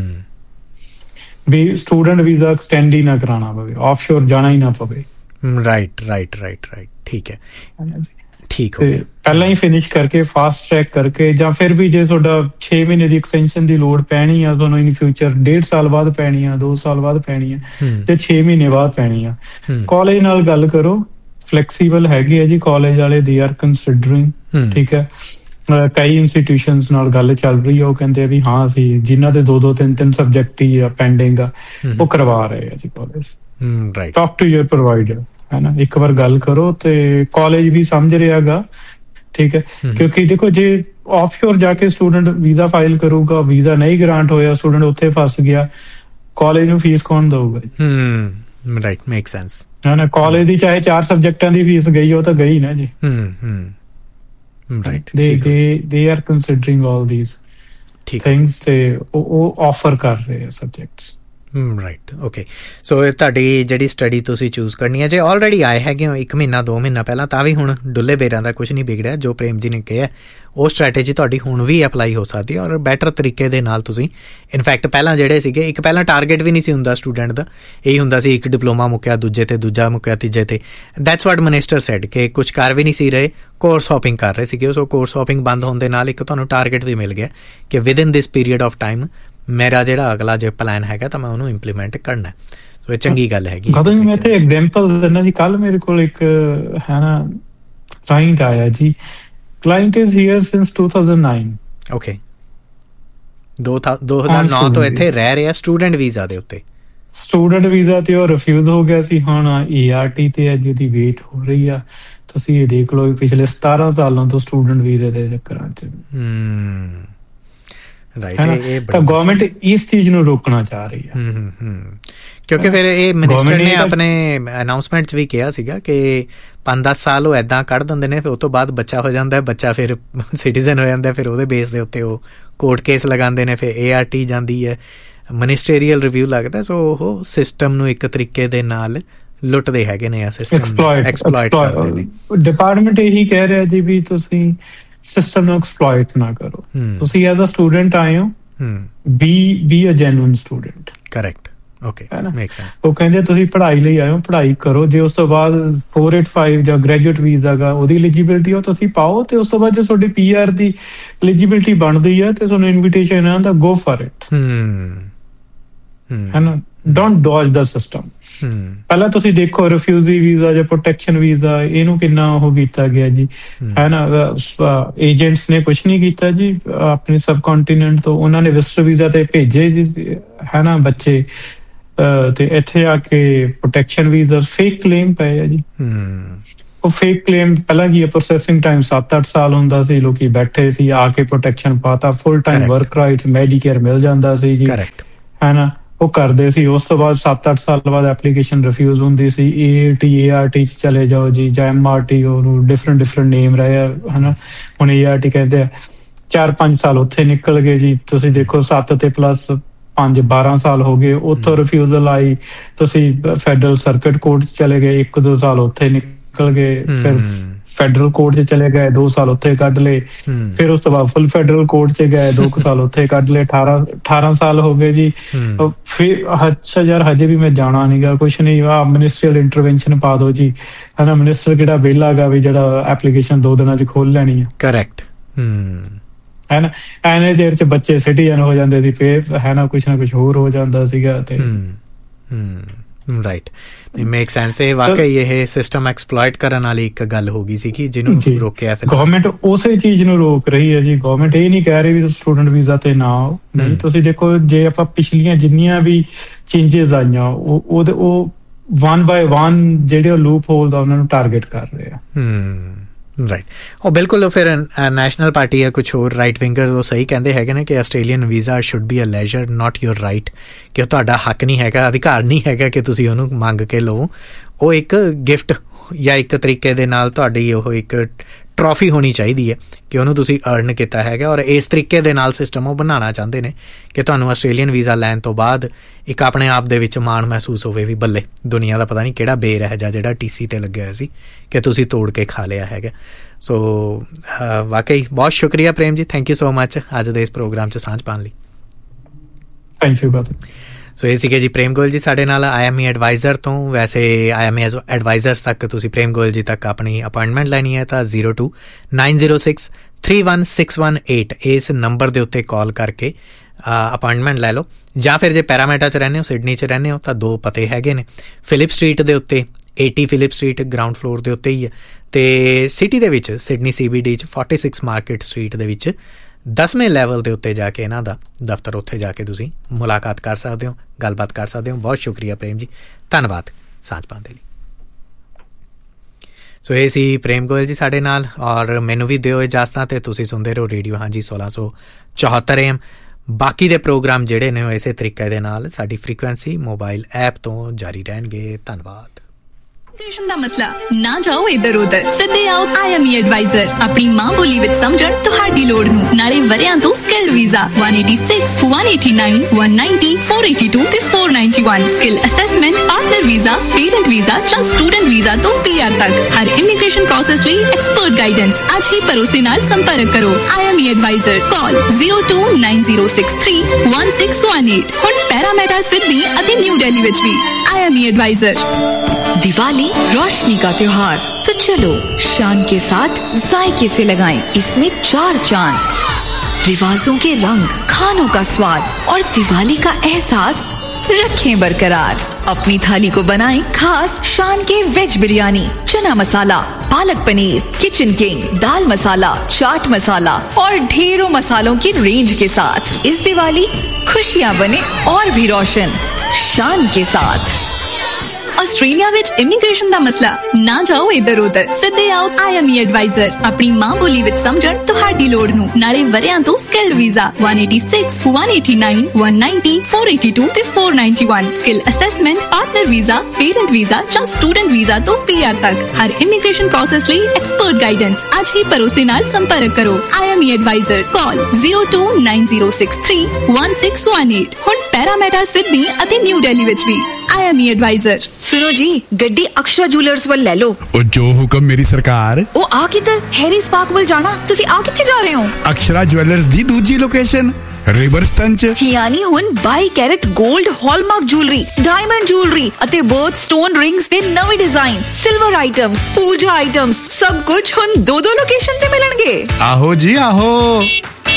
ਵੀ ਸਟੂਡੈਂਟ ਵੀਜ਼ਾ ਐਕਸਟੈਂਡ ਹੀ ਨਾ ਕਰਾਉਣਾ ਪਵੇ, ਆਫਸ਼ੋਰ ਜਾਣਾ ਹੀ ਨਾ ਪਵੇ। ਰਾਈਟ ਰਾਈਟ ਰਾਈਟ ਰਾਈਟ ਠੀਕ ਹੈ, ਠੀਕ ਹੋ ਗਿਆ। ਪਹਿਲਾਂ ਹੀ ਫਿਨਿਸ਼ ਕਰਕੇ ਫਾਸਟ ਟਰੈਕ ਕਰਕੇ, ਜਾਂ ਫਿਰ ਵੀ ਜੇ ਤੁਹਾਡਾ ਛੇ ਮਹੀਨੇ ਦੀ ਐਕਸਟੈਂਸ਼ਨ ਦੀ ਲੋੜ ਪੈਣੀ ਆ ਤੁਹਾਨੂੰ ਇਨ ਫਿਊਚਰ, ਡੇਢ ਸਾਲ ਬਾਅਦ ਪੈਣੀ ਆ, ਦੋ ਸਾਲ ਬਾਅਦ ਪੈਣੀ ਆ, ਤੇ ਛੇ ਮਹੀਨੇ ਬਾਅਦ ਪੈਣੀ ਆ, ਕਾਲਜ ਨਾਲ ਗੱਲ ਕਰੋ। ਫਲੈਕਸੀਬਲ ਹੈਗੇ ਆ ਜੀ ਕਾਲਜ ਵਾਲੇ, ਦੇ ਆਰ ਕੰਸੀਡਰਿੰਗ। ਠੀਕ ਹੈ, ਕਈ ਇੰਸਟੀਟਿਊਸ਼ਨਸ ਨਾਲ ਗੱਲ ਚੱਲ ਰਹੀ ਆ, ਉਹ ਕਹਿੰਦੇ ਆ ਵੀ ਹਾਂ ਅਸੀਂ ਜਿਨ੍ਹਾਂ ਦੇ ਦੋ ਦੋ ਤਿੰਨ ਤਿੰਨ ਸਬਜੈਕਟ ਹੀ ਆ ਪੈਂਡਿੰਗ ਆ, ਉਹ ਕਰਵਾ ਰਹੇ ਆ ਜੀ college. Right, talk to your provider, ਹੈ ਨਾ। ਇੱਕ ਵਾਰ ਗੱਲ ਕਰੋ ਤੇ ਕਾਲਜ ਵੀ ਸਮਝ ਰਿਹਾ ਗਾ। ਠੀਕ ਹੈ, ਕਿਉਂਕਿ ਦੇਖੋ ਜੇ ਆਫਸ਼ੋਰ ਜਾ ਕੇ ਸਟੂਡੈਂਟ ਵੀਜ਼ਾ ਫਾਈਲ ਕਰੂਗਾ, ਵੀਜ਼ਾ ਨਹੀਂ ਗ੍ਰਾਂਟ ਹੋਇਆ, ਸਟੂਡੈਂਟ ਉੱਥੇ ਫਸ ਗਿਆ, ਕਾਲਜ ਨੂੰ ਫੀਸ ਕੌਣ ਦਊਗਾ? ਹਮ ਰਾਈਟ, ਮੇਕ ਸੈਂਸ, ਹੈ ਨਾ। ਕਾਲਜ ਦੀ ਚਾਹੇ ਚਾਰ ਸਬਜੈਕਟਾਂ ਦੀ ਫੀਸ ਗਈ, ਉਹ ਤਾਂ ਗਈ ਨਾ ਜੀ। ਹਮ ਹਮ ਰਾਈਟ, ਦੇ ਦੇ they are considering all these things, ਤੇ ਉਹ ਆਫਰ ਕਰ ਰਹੇ ਆ ਸਬਜੈਕਟਸ। Right, okay. ਸੋ ਤੁਹਾਡੀ ਜਿਹੜੀ ਸਟੱਡੀ ਤੁਸੀਂ ਚੂਜ਼ ਕਰਨੀ ਹੈ, ਜੇ ਆਲਰੇਡੀ ਆਏ ਹੈਗੇ ਹੋ ਇੱਕ ਮਹੀਨਾ ਦੋ ਮਹੀਨਾ ਪਹਿਲਾਂ, ਤਾਂ ਵੀ ਹੁਣ ਡੁੱਲੇ ਬੇਰਾਂ ਦਾ ਕੁਛ ਨਹੀਂ ਵਿਗੜਿਆ। ਜੋ ਪ੍ਰੇਮ ਜੀ ਨੇ ਕਿਹਾ, ਉਹ ਸਟ੍ਰੈਟੇਜੀ ਤੁਹਾਡੀ ਹੁਣ ਵੀ ਅਪਲਾਈ ਹੋ ਸਕਦੀ ਹੈ, ਔਰ ਬੈਟਰ ਤਰੀਕੇ ਦੇ ਨਾਲ ਤੁਸੀਂ। ਇਨਫੈਕਟ ਪਹਿਲਾਂ ਜਿਹੜੇ ਸੀਗੇ, ਇੱਕ ਪਹਿਲਾਂ ਟਾਰਗੇਟ ਵੀ ਨਹੀਂ ਸੀ ਹੁੰਦਾ ਸਟੂਡੈਂਟ ਦਾ, ਇਹੀ ਹੁੰਦਾ ਸੀ ਇੱਕ ਡਿਪਲੋਮਾ ਮੁੱਕਿਆ, ਦੂਜੇ ਤੇ ਦੂਜਾ ਮੁੱਕਿਆ, ਤੀਜੇ ਤੇ। ਦੈਟਸ ਵਾਟ ਮਿਨਿਸਟਰ ਸੈਡ ਕਿ ਕੁਛ ਕਰ ਵੀ ਨਹੀਂ ਸੀ ਰਹੇ, ਕੋਰਸ ਹੌਪਿੰਗ ਕਰ ਰਹੇ ਸੀਗੇ। ਸੋ ਕੋਰਸ ਹੌਪਿੰਗ ਬੰਦ ਹੋਣ ਦੇ ਨਾਲ ਇੱਕ ਤੁਹਾਨੂੰ ਟਾਰਗੇਟ ਵੀ ਮਿਲ ਗਿਆ ਕਿ with in this period of time ਮੇਰਾ ਜਿਹੜਾ ਅਗਲਾ ਜੇ ਪਲਾਨ ਹੈਗਾ ਤਾਂ ਮੈਂ ਉਹਨੂੰ ਇੰਪਲੀਮੈਂਟ ਕਰਨਾ। ਸੋ ਇਹ ਚੰਗੀ ਗੱਲ ਹੈਗੀ। ਮੈਂ ਤੇ ਐਗਜ਼ਾਮਪਲ ਦਿੰਦਾ ਜੀ, ਕੱਲ ਮੇਰੇ ਕੋਲ ਇੱਕ ਹੈ ਨਾ ਕਲਾਇੰਟ ਆਇਆ ਜੀ। Client is here since to thousand nine. Okay, ਦੋ ਹਜ਼ਾਰ ਨੌ ਤੋਂ ਇੱਥੇ ਰਹਿ ਰਿਹਾ ਸਟੂਡੈਂਟ ਵੀਜ਼ਾ ਦੇ ਉੱਤੇ। ਸਟੂਡੈਂਟ ਵੀਜ਼ਾ ਤੇ ਉਹ ਰਿਫਿਊਜ਼ ਹੋ ਗਿਆ ਸੀ, ਹੁਣ ਈ ਆਰ ਟੀ ਤੇ ਅੱਜ ਉਹਦੀ ਵੇਟ ਹੋ ਰਹੀ ਆ। ਤੁਸੀਂ ਇਹ ਦੇਖ ਲਓ ਪਿਛਲੇ ਸਤਾਰਾਂ ਸਾਲਾਂ ਤੋਂ ਸਟੂਡੈਂਟ ਵੀਜ਼ੇ ਦੇ ਚੱਕਰਾਂ ਚ। ਹਮ ਤਾਂ ਗਵਰਨਮੈਂਟ ਇਸ ਚੀਜ਼ ਨੂੰ ਰੋਕਣਾ ਚਾਹ ਰਹੀ ਹੈ, ਕਿਉਂਕਿ ਫਿਰ ਇਹ ਮਿਨਿਸਟਰ ਨੇ ਆਪਣੇ ਅਨਾਊਂਸਮੈਂਟ 'ਚ ਵੀ ਕਿਹਾ ਸੀਗਾ ਕਿ ਪੰਜ ਦਸ ਸਾਲ ਉਹ ਏਦਾਂ ਕੱਢ ਦਿੰਦੇ ਨੇ, ਫਿਰ ਉਸ ਤੋਂ ਬਾਅਦ ਬੱਚਾ ਹੋ ਜਾਂਦਾ, ਬੱਚਾ ਫਿਰ ਸਿਟੀਜ਼ਨ ਹੋ ਜਾਂਦਾ, ਫਿਰ ਉਹਦੇ ਬੇਸ ਦੇ ਉੱਤੇ ਉਹ ਕੋਰਟ ਕੇਸ ਲਗਾਉਂਦੇ ਨੇ, ਫਿਰ ਏ ਆਰ ਟੀ ਜਾਂਦੀ ਹੈ, ਮਿਨਿਸਟਰੀਅਲ ਰਿਵਿਊ ਲੱਗਦਾ। ਸੋ ਉਹ ਸਿਸਟਮ ਨੂੰ ਇੱਕ ਤਰੀਕੇ ਦੇ ਨਾਲ ਲੁੱਟਦੇ ਹੈਗੇ ਨੇ, ਆ ਸਿਸਟਮ ਐਕਸਪਲੋਇਟ ਕਰਦੇ ਨੇ। ਡਿਪਾਰਟਮੈਂਟ ਇਹੀ ਕਹਿ ਰਿਹਾ ਜੀ ਵੀ ਤੁਸੀਂ ਸਿਸਟਮ ਨੂੰ ਐਕਸਪਲੋਇਟ ਨਾ ਕਰੋ। ਤੁਸੀਂ ਐਜ਼ ਅ ਸਟੂਡੈਂਟ ਆਏ ਹੋ, B be a genuine student. Correct, okay, make sense. ਉਹ ਕਹਿੰਦੇ ਤੁਸੀਂ ਪੜ੍ਹਾਈ ਲਈ ਆਏ ਹੋ, ਪੜ੍ਹਾਈ ਕਰੋ। ਜੇ ਉਸ ਤੋਂ ਬਾਅਦ ਫੋਰ ਏਟ ਫਾਈਵ ਜਾਂ ਗ੍ਰੈਜੂਏਟ ਵੀਜ਼ਾ ਗਾ ਉਹਦੀ ਐਲੀਜੀਬਿਲਿਟੀ ਉਹ ਤੁਸੀਂ ਪਾਓ, ਤੇ ਉਸ ਤੋਂ ਬਾਅਦ ਜੇ ਤੁਹਾਡੀ ਪੀ ਆਰ ਦੀ ਐਲੀਜੀਬਿਲਿਟੀ ਬਣਦੀ ਹੈ ਤੇ ਤੁਹਾਨੂੰ ਇਨਵੀਟੇਸ਼ਨ ਆਉਂਦਾ, ਗੋ ਫॉर ਇਟ, ਹੈ ਨਾ। Don't dose the system. ਪਹਿਲਾਂ ਤੁਸੀਂ ਦੇਖੋ ਰਿਫਿਊਜੀ ਵੀਜ਼ਾ ਜਾਂ ਪ੍ਰੋਟੈਕਸ਼ਨ ਵੀਜ਼ਾ, ਇਹਨੂੰ ਕਿੰਨਾ ਉਹ ਕੀਤਾ ਗਿਆ ਜੀ, ਹੈ ਨਾ। ਏਜੰਟਸ ਨੇ ਕੁਛ ਨਹੀਂ ਕੀਤਾ ਜੀ ਆਪਣੇ ਸਬ ਕੰਟੀਨੈਂਟ ਤੋਂ, ਉਹਨਾਂ ਨੇ ਵਿਜ਼ਟਰ ਵੀਜ਼ਾ ਤੇ ਭੇਜੇ ਜੀ, ਹੈ ਨਾ, ਬੱਚੇ, ਤੇ ਇੱਥੇ ਆ ਕੇ ਪ੍ਰੋਟੈਕਸ਼ਨ ਵੀਜ਼ਾ ਫੇਕ ਕਲੇਮ ਪਏ ਆ ਜੀ। ਉਹ ਫੇਕ ਕਲੇਮ ਪਹਿਲਾਂ ਕੀ ਪ੍ਰੋਸੈਸਿੰਗ ਟਾਈਮ ਸੱਤ ਅੱਠ ਸਾਲ ਹੁੰਦਾ ਸੀ, ਲੋਕੀ ਬੈਠੇ ਸੀ, ਆ ਕੇ ਪ੍ਰੋਟੈਕਸ਼ਨ ਪਾਤਾ, full time work rights, Medicare ਮਿਲ ਜਾਂਦਾ ਸੀ ਜੀ, ਹੈ ਨਾ, ਉਹ ਕਰਦੇ ਸੀ। ਉਸ ਤੋਂ ਬਾਅਦ ਸੱਤ ਅੱਠ ਸਾਲ ਬਾਅਦ ਐਪਲੀਕੇਸ਼ਨ ਰਿਫਿਊਜ਼ ਹੁੰਦੀ ਸੀ। A T A R T ਚ ਚਲੇ ਜਾਓ ਜੀ, ਜਾਂ ਐਮ ਆਰ ਟੀ, ਉਹਨੂੰ ਡਿਫਰੈਂਟ ਡਿਫਰੈਂਟ ਨੇਮ ਰਹੇ ਆ, ਹੈ ਨਾ। ਹੁਣ ਏ ਆਰ ਟੀ ਕਹਿੰਦੇ ਆ। ਚਾਰ ਪੰਜ ਸਾਲ ਉੱਥੇ ਨਿਕਲ ਗਏ ਜੀ, ਤੁਸੀਂ ਦੇਖੋ ਸੱਤ ਤੇ ਪਲੱਸ ਪੰਜ ਬਾਰਾਂ ਸਾਲ ਹੋ ਗਏ। ਉੱਥੋਂ ਰਿਫਿਊਜ਼ਲ ਆਈ, ਤੁਸੀਂ ਫੈਡਰਲ ਸਰਕਿਟ ਕੋਰਟ ਚ ਚਲੇ ਗਏ, ਇੱਕ ਦੋ ਸਾਲ ਉੱਥੇ ਨਿਕਲ ਗਏ, ਫਿਰ ਫੈਡਰਲ ਕੋਰਟ ਚ ਚਲੇ ਗਏ, ਦੋ ਸਾਲ ਉੱਥੇ ਕੱਢ ਲਏ, ਫਿਰ ਉਸ ਤੋਂ ਬਾਅਦ ਫੁੱਲ ਫੈਡਰਲ ਕੋਰਟ ਚ ਗਏ, ਦੋ ਕੁ ਸਾਲ ਉੱਥੇ ਕੱਢ ਲਏ, ਅਠਾਰਾਂ ਅਠਾਰਾਂ ਸਾਲ ਹੋ ਗਏ ਜੀ। ਫਿਰ ਅੱਛਾ ਯਾਰ ਹਜੇ ਵੀ ਮੈਂ ਜਾਣਾ ਨੀ ਗਾ, ਕੁਛ ਨੀ, ਆਹ ਮਿਨਿਸਟਰੀਅਲ ਇੰਟਰਵੈਂਸ਼ਨ ਪਾ ਦੋ ਜੀ, ਹੈ ਨਾ। ਮਿਨਿਸਟਰ ਕਿਹੜਾ ਵਿਹਲਾ ਗਾ ਵੀ ਜਿਹੜਾ ਐਪਲੀਕੇਸ਼ਨ ਦੋ ਦਿਨਾਂ ਚ ਖੋਲ ਲੈਣੀ ਹੈ। ਕਰੈਕਟ, ਹੈ ਨਾ। ਐਨੇ ਦੇਰ ਚ ਬੱਚੇ ਸਿਟੀਜ਼ਨ ਹੋ ਜਾਂਦੇ ਸੀ, ਫਿਰ ਹੈ ਨਾ ਕੁਛ ਨਾ ਕੁਛ ਹੋਰ ਹੋ ਜਾਂਦਾ ਸੀਗਾ। ਤੇ ਰਾਈਟ, ਮੇਕ ਸੈਂਸ। ਇਹ ਵਾਕਈ ਇਹ ਸਿਸਟਮ ਐਕਸਪਲੋਇਟ ਕਰਨ ਵਾਲੀ ਇੱਕ ਗੱਲ ਹੋ ਗਈ ਸੀ ਕਿ ਜਿਹਨੂੰ ਰੋਕਿਆ ਫਿਰ ਗਵਰਨਮੈਂਟ ਉਸੇ ਚੀਜ਼ ਨੂੰ ਰੋਕ ਰਹੀ ਹੈ ਜੀ। ਗਵਰਨਮੈਂਟ ਇਹ ਨਹੀਂ ਕਹਿ ਰਹੀ ਵੀ ਸਟੂਡੈਂਟ ਵੀਜ਼ਾ ਤੇ ਨਾ ਆਓ, ਨਹੀਂ। ਤੁਸੀਂ ਦੇਖੋ ਜੇ ਆਪਾਂ ਪਿਛਲੀਆਂ ਜਿੰਨੀਆਂ ਵੀ ਚੇਂਜਸ ਆਈਆਂ, ਉਹ ਉਹਦੇ ਉਹ ਵਨ ਬਾਏ ਵਨ ਜਿਹੜੇ ਲੂਪ ਹੋਲ ਦਾ ਉਹਨਾਂ ਨੂੰ ਟਾਰਗੇਟ ਕਰ ਰਹੇ ਆ। ਰਾਈਟ, ਉਹ ਬਿਲਕੁਲ। ਉਹ ਫਿਰ ਨੈਸ਼ਨਲ ਪਾਰਟੀ ਹੈ, ਕੁਛ ਹੋਰ ਰਾਈਟ ਵਿੰਗਰਸ, ਉਹ ਸਹੀ ਕਹਿੰਦੇ ਹੈਗੇ ਨੇ ਕਿ Australian visa should be a ledger not your right, ਕਿ ਉਹ ਤੁਹਾਡਾ ਹੱਕ ਨਹੀਂ ਹੈਗਾ, ਅਧਿਕਾਰ ਨਹੀਂ ਹੈਗਾ ਕਿ ਤੁਸੀਂ ਉਹਨੂੰ ਮੰਗ ਕੇ ਲਓ। ਉਹ ਇੱਕ ਗਿਫਟ ਜਾਂ ਇੱਕ ਤਰੀਕੇ ਦੇ ਨਾਲ ਤੁਹਾਡੀ ਉਹ ਇੱਕ ਟਰੋਫੀ ਹੋਣੀ ਚਾਹੀਦੀ ਹੈ ਕਿ ਉਹਨੂੰ ਤੁਸੀਂ ਅਰਨ ਕੀਤਾ ਹੈਗਾ। ਔਰ ਇਸ ਤਰੀਕੇ ਦੇ ਨਾਲ ਸਿਸਟਮ ਉਹ ਬਣਾਉਣਾ ਚਾਹੁੰਦੇ ਨੇ ਕਿ ਤੁਹਾਨੂੰ ਆਸਟ੍ਰੇਲੀਅਨ ਵੀਜ਼ਾ ਲੈਣ ਤੋਂ ਬਾਅਦ ਇੱਕ ਆਪਣੇ ਆਪ ਦੇ ਵਿੱਚ ਮਾਣ ਮਹਿਸੂਸ ਹੋਵੇ ਵੀ ਬੱਲੇ, ਦੁਨੀਆ ਦਾ ਪਤਾ ਨਹੀਂ ਕਿਹੜਾ ਬੇਰ ਹੈ ਜਾਂ ਜਿਹੜਾ ਟੀ ਸੀ ਤੇ ਲੱਗਿਆ ਹੋਇਆ ਸੀ ਕਿ ਤੁਸੀਂ ਤੋੜ ਕੇ ਖਾ ਲਿਆ ਹੈਗਾ। ਸੋ ਵਾਕਈ ਬਹੁਤ ਸ਼ੁਕਰੀਆ Prem ji, thank you so much ਅੱਜ ਦੇ ਇਸ ਪ੍ਰੋਗਰਾਮ 'ਚ ਸਾਂਝ ਪਾਉਣ ਲਈ। ਥੈਂਕ ਯੂ ਬਾਬਾ। ਸੋ ਇਹ ਸੀਗੇ ਜੀ ਪ੍ਰੇਮ ਗੋਇਲ ਜੀ ਸਾਡੇ ਨਾਲ, ਆਈ ਐਮ ਈ ਐਡਵਾਈਜ਼ਰ ਤੋਂ। ਵੈਸੇ ਆਈ ਐਮ ਈ ਐਡਵਾਈਜ਼ਰਸ ਤੱਕ ਤੁਸੀਂ ਪ੍ਰੇਮ ਗੋਇਲ ਜੀ ਤੱਕ ਆਪਣੀ ਅਪਾਇੰਟਮੈਂਟ ਲੈਣੀ ਹੈ ਤਾਂ zero two nine zero six three one six one eight ਇਸ ਨੰਬਰ ਦੇ ਉੱਤੇ ਕਾਲ ਕਰਕੇ ਅਪਾਇੰਟਮੈਂਟ ਲੈ ਲਓ। ਜਾਂ ਫਿਰ ਜੇ ਪੈਰਾਮੀਟਾ 'ਚ ਰਹਿੰਦੇ ਹੋ, ਸਿਡਨੀ 'ਚ ਰਹਿੰਦੇ ਹੋ, ਤਾਂ ਦੋ ਪਤੇ ਹੈਗੇ ਨੇ। ਫਿਲਿਪ ਸਟਰੀਟ ਦੇ ਉੱਤੇ, eighty Philip street ground floor ਦੇ ਉੱਤੇ ਹੀ ਹੈ, ਅਤੇ ਸਿਟੀ ਦੇ ਵਿੱਚ ਸਿਡਨੀ ਸੀ ਬੀ ਡੀ 'ਚ ਫੋਰਟੀ ਸਿਕਸ ਮਾਰਕੀਟ ਸਟਰੀਟ ਦੇ ਵਿੱਚ ਦਸਵੇਂ ਲੈਵਲ ਦੇ ਉੱਤੇ ਜਾ ਕੇ ਇਹਨਾਂ ਦਾ ਦਫ਼ਤਰ, ਉੱਥੇ ਜਾ ਕੇ ਤੁਸੀਂ ਮੁਲਾਕਾਤ ਕਰ ਸਕਦੇ ਹੋ, ਗੱਲਬਾਤ ਕਰ ਸਕਦੇ ਹੋ। ਬਹੁਤ ਸ਼ੁਕਰੀਆ ਪ੍ਰੇਮ ਜੀ, ਧੰਨਵਾਦ ਸਾਂਝ ਪਾਉਣ ਦੇ ਲਈ। ਸੋ ਇਹ ਸੀ ਪ੍ਰੇਮ ਗੋਇਲ ਜੀ ਸਾਡੇ ਨਾਲ, ਔਰ ਮੈਨੂੰ ਵੀ ਦਿਓ ਇਜਾਜ਼ਤਾਂ ਤੇ ਤੁਸੀਂ ਸੁਣਦੇ ਰਹੋ ਰੇਡੀਓ ਹਾਂਜੀ ਸੋਲਾਂ ਸੌ ਚੌਹੱਤਰ ਏਐਮ। ਬਾਕੀ ਦੇ ਪ੍ਰੋਗਰਾਮ ਜਿਹੜੇ ਨੇ ਉਹ ਇਸੇ ਤਰੀਕੇ ਦੇ ਨਾਲ ਸਾਡੀ ਫ੍ਰੀਕੁਐਂਸੀ ਮੋਬਾਈਲ ਐਪ ਤੋਂ ਜਾਰੀ ਰਹਿਣਗੇ। ਧੰਨਵਾਦ। ਦਾ ਮਸਲਾ ਨਾ ਜਾਓ ਇੱਧਰ ਉੱਧਰ, ਸਿੱਧੇ ਆਓ ਆਈ ਐਮ ਈ ਐਡਵਾਈਜ਼ਰ, ਆਪਣੀ ਮਾਂ ਬੋਲੀ ਵਿੱਚ ਸਮਝਣ ਤੁਹਾਡੀ ਲੋੜ ਨੂੰ। ਨਾਲੇ ਵਰਿਆਂ ਤੋਂ skill visa one eighty-six, one eighty-nine, one ninety, four eighty-two ਤੇ four ninety-one, skill assessment, partner visa, parent visa ਜਾਂ ਸਟੂਡੈਂਟ ਵੀਜ਼ਾ ਤੋਂ ਪੀ ਆਰ ਤੱਕ ਹਰ ਇਮੀਗ੍ਰੇਸ਼ਨ ਪ੍ਰੋਸੈਸ ਲਈ ਐਕਸਪਰਟ ਗਾਈਡੈਂਸ। ਅੱਜ ਹੀ ਭਰੋਸੇ ਨਾਲ ਸੰਪਰਕ ਕਰੋ I M E advisor, call zero two nine zero six three one six one eight। ਹੁਣ ਪੈਰਾਮੀਟਾ ਸਿਡਨੀ ਅਤੇ ਨਿਊ ਦਿੱਲੀ ਵਿੱਚ ਵੀ I M E adviser. Diwali रोशनी का त्योहार, तो चलो शान के साथ जायके से लगाएं इसमें चार चांद। रिवाजों के रंग, खानों का स्वाद और दिवाली का एहसास रखें बरकरार। अपनी थाली को बनाएं खास शान के वेज बिरयानी, चना मसाला, पालक पनीर, किचन किंग, दाल मसाला, चाट मसाला और ढेरों मसालों की रेंज के साथ। इस दिवाली खुशियां बने और भी रोशन शान के साथ। ਆਸਟ੍ਰੇਲੀਆ ਵਿੱਚ ਇਮੀਗ੍ਰੇਸ਼ਨ ਦਾ ਮਸਲਾ ਨਾ ਜਾਓ ਇੱਧਰ ਉੱਧਰ, ਸਿੱਧੇ ਆਓ ਆਈ ਐਮ ਈ ਐਡਵਾਈਜ਼ਰ, ਆਪਣੀ ਮਾਂ ਬੋਲੀ ਵਿੱਚ ਸਮਝਣ ਤੁਹਾਡੀ ਲੋੜ ਨੂੰ। ਨਾਲੇ ਵਰਿਆਂ ਤੋਂ skill visa one eighty-six, one eighty-nine, one ninety, four eighty-two ਤੇ four ninety-one, skill assessment, partner visa, parent visa ਜਾਂ ਸਟੂਡੈਂਟ ਵੀਜ਼ਾ ਤੋਂ ਪੀ ਆਰ ਤੱਕ ਹਰ ਇਮੀਗ੍ਰੇਸ਼ਨ ਪ੍ਰੋਸੈਸ ਲਈ ਐਕਸਪਰਟ ਗਾਈਡੈਂਸ। ਅੱਜ ਹੀ ਭਰੋਸੇ ਨਾਲ ਸੰਪਰਕ ਕਰੋ I M E advisor, call zero two nine zero six three one six one eight। ਹੁਣ ਪੈਰਾਮੀਟਾ ਸਿਡਨੀ ਅਤੇ ਨਿਊ ਦਿੱਲੀ ਵਿੱਚ ਵੀ आई एम ई एडवाइजर। सुनो जी, गड्डी अक्षरा ज्वेलर्स वाल ले लो। ओ जो हुक्म मेरी सरकार। ओ आ किधर? हैरीज पार्क वाल जाना। तुसी आ किथे जा रहे हो? अक्षरा ज्वेलर्स दी दूजी लोकेशन रिवरस्टन च। यानी हुन by carat gold hallmark jewellery, diamond jewellery अते बर्थ स्टोन रिंग्स दे नवे डिजाइन, सिल्वर आइटम्स, पूजा आइटम्स, सब कुछ हुन दो दो लोकेशन ते मिलणगे। आहो जी आहो।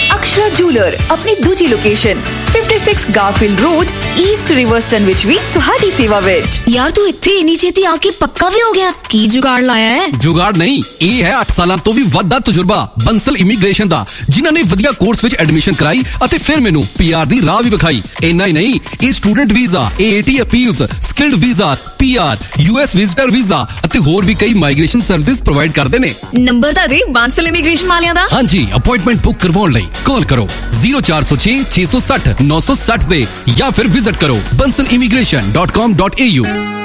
ਅਕਸ਼ਰਾ ਜੂਲਰ ਆਪਣੀ ਦੂਜੀ ਲੋਕੇਸ਼ਨ ਛਪੰਜਾ ਗਾਰਫੀਲਡ ਰੋਡ ਈਸਟ ਰਿਵਰਸਟਨ ਵਿੱਚ ਵੀ ਤੁਹਾਡੀ ਸੇਵਾ ਵਿੱਚ। ਯਾਰ ਤੂੰ ਇੱਥੇ ਇੰਨੀ ਛੇਤੀ ਆ ਕੇ ਪੱਕਾ ਵੀ ਹੋ ਗਿਆ, ਕੀ ਜੁਗਾੜ ਲਾਇਆ ਹੈ? ਜੁਗਾੜ ਨਹੀਂ, ਇਹ ਹੈ ਅੱਠ ਸਾਲਾਂ ਤੋਂ ਵੀ ਵੱਧ ਦਾ ਤਜਰਬਾ ਬੰਸਲ ਇਮੀਗ੍ਰੇਸ਼ਨ ਦਾ, ਜਿਨ੍ਹਾਂ ਨੇ ਵਧੀਆ ਕੋਰਸ ਵਿੱਚ ਐਡਮਿਸ਼ਨ ਕਰਾਈ ਅਤੇ ਫਿਰ ਮੈਨੂੰ ਪੀਆਰ ਦੀ ਰਾਹ ਵੀ ਵਿਖਾਈ। ਇੰਨਾ ਹੀ ਨਹੀਂ, ਇਹ student visa, ਏਏਟੀ appeals, skilled visas, PR, US visitor visa ਅਤੇ ਹੋਰ ਵੀ ਕਈ ਮਾਈਗ੍ਰੇਸ਼ਨ ਸਰਵਿਸਿਜ਼ ਪ੍ਰੋਵਾਈਡ ਕਰਦੇ ਨੇ। ਨੰਬਰ ਤਾਂ ਦੇ ਬਾਂਸਲ ਇਮੀਗ੍ਰੇਸ਼ਨ ਵਾਲਿਆਂ ਦਾ। ਹਾਂਜੀ, ਅਪਾਇੰਟਮੈਂਟ ਬੁੱਕ ਕਰਵਾਉਣ ਲਈ ਕਾਲ ਕਰੋ ਜ਼ੀਰੋ ਚਾਰ ਸੌ ਛੇ ਛੇ ਸੌ ਸੱਠ ਨੌ ਸੌ ਸੱਠ ਦੇ ਜਾਂ ਫਿਰ ਵਿਜ਼ਿਟ ਕਰੋ bansal immigration dot com dot a u।